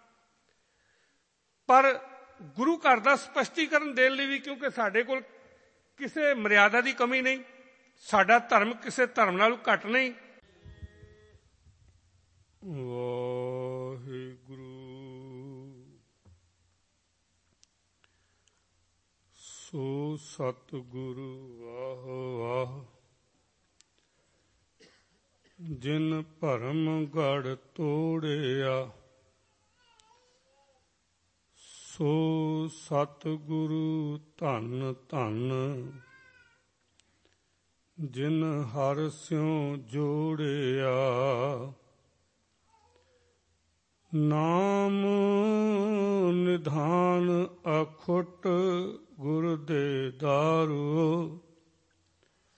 ਪਰ ਗੁਰੂ ਘਰ ਦਾ ਸਪਸ਼ਟੀਕਰਨ ਦੇਣ ਲਈ ਵੀ, ਕਿਉਂਕਿ ਸਾਡੇ ਕੋਲ ਕਿਸੇ ਮਰਿਆਦਾ ਦੀ ਕਮੀ ਨਹੀਂ, ਸਾਡਾ ਧਰਮ ਕਿਸੇ ਧਰਮ ਨਾਲੋਂ ਘੱਟ ਨਹੀਂ। ਵਾਹਿਗੁਰੂ ਸੋ ਸਤਿਗੁਰੂ ਵਾਹ ਵਾਹ, ਜਿਨ ਭਰਮ ਗੜ ਤੋੜਿਆ, ਸੋ ਸਤਿਗੁਰੂ ਧੰਨ ਧੰਨ, ਜਿਨ ਹਰਿ ਸਿਉ ਜੋੜਿਆ। ਨਾਮ ਨਿਧਾਨ ਅਖੁੱਟ ਗੁਰ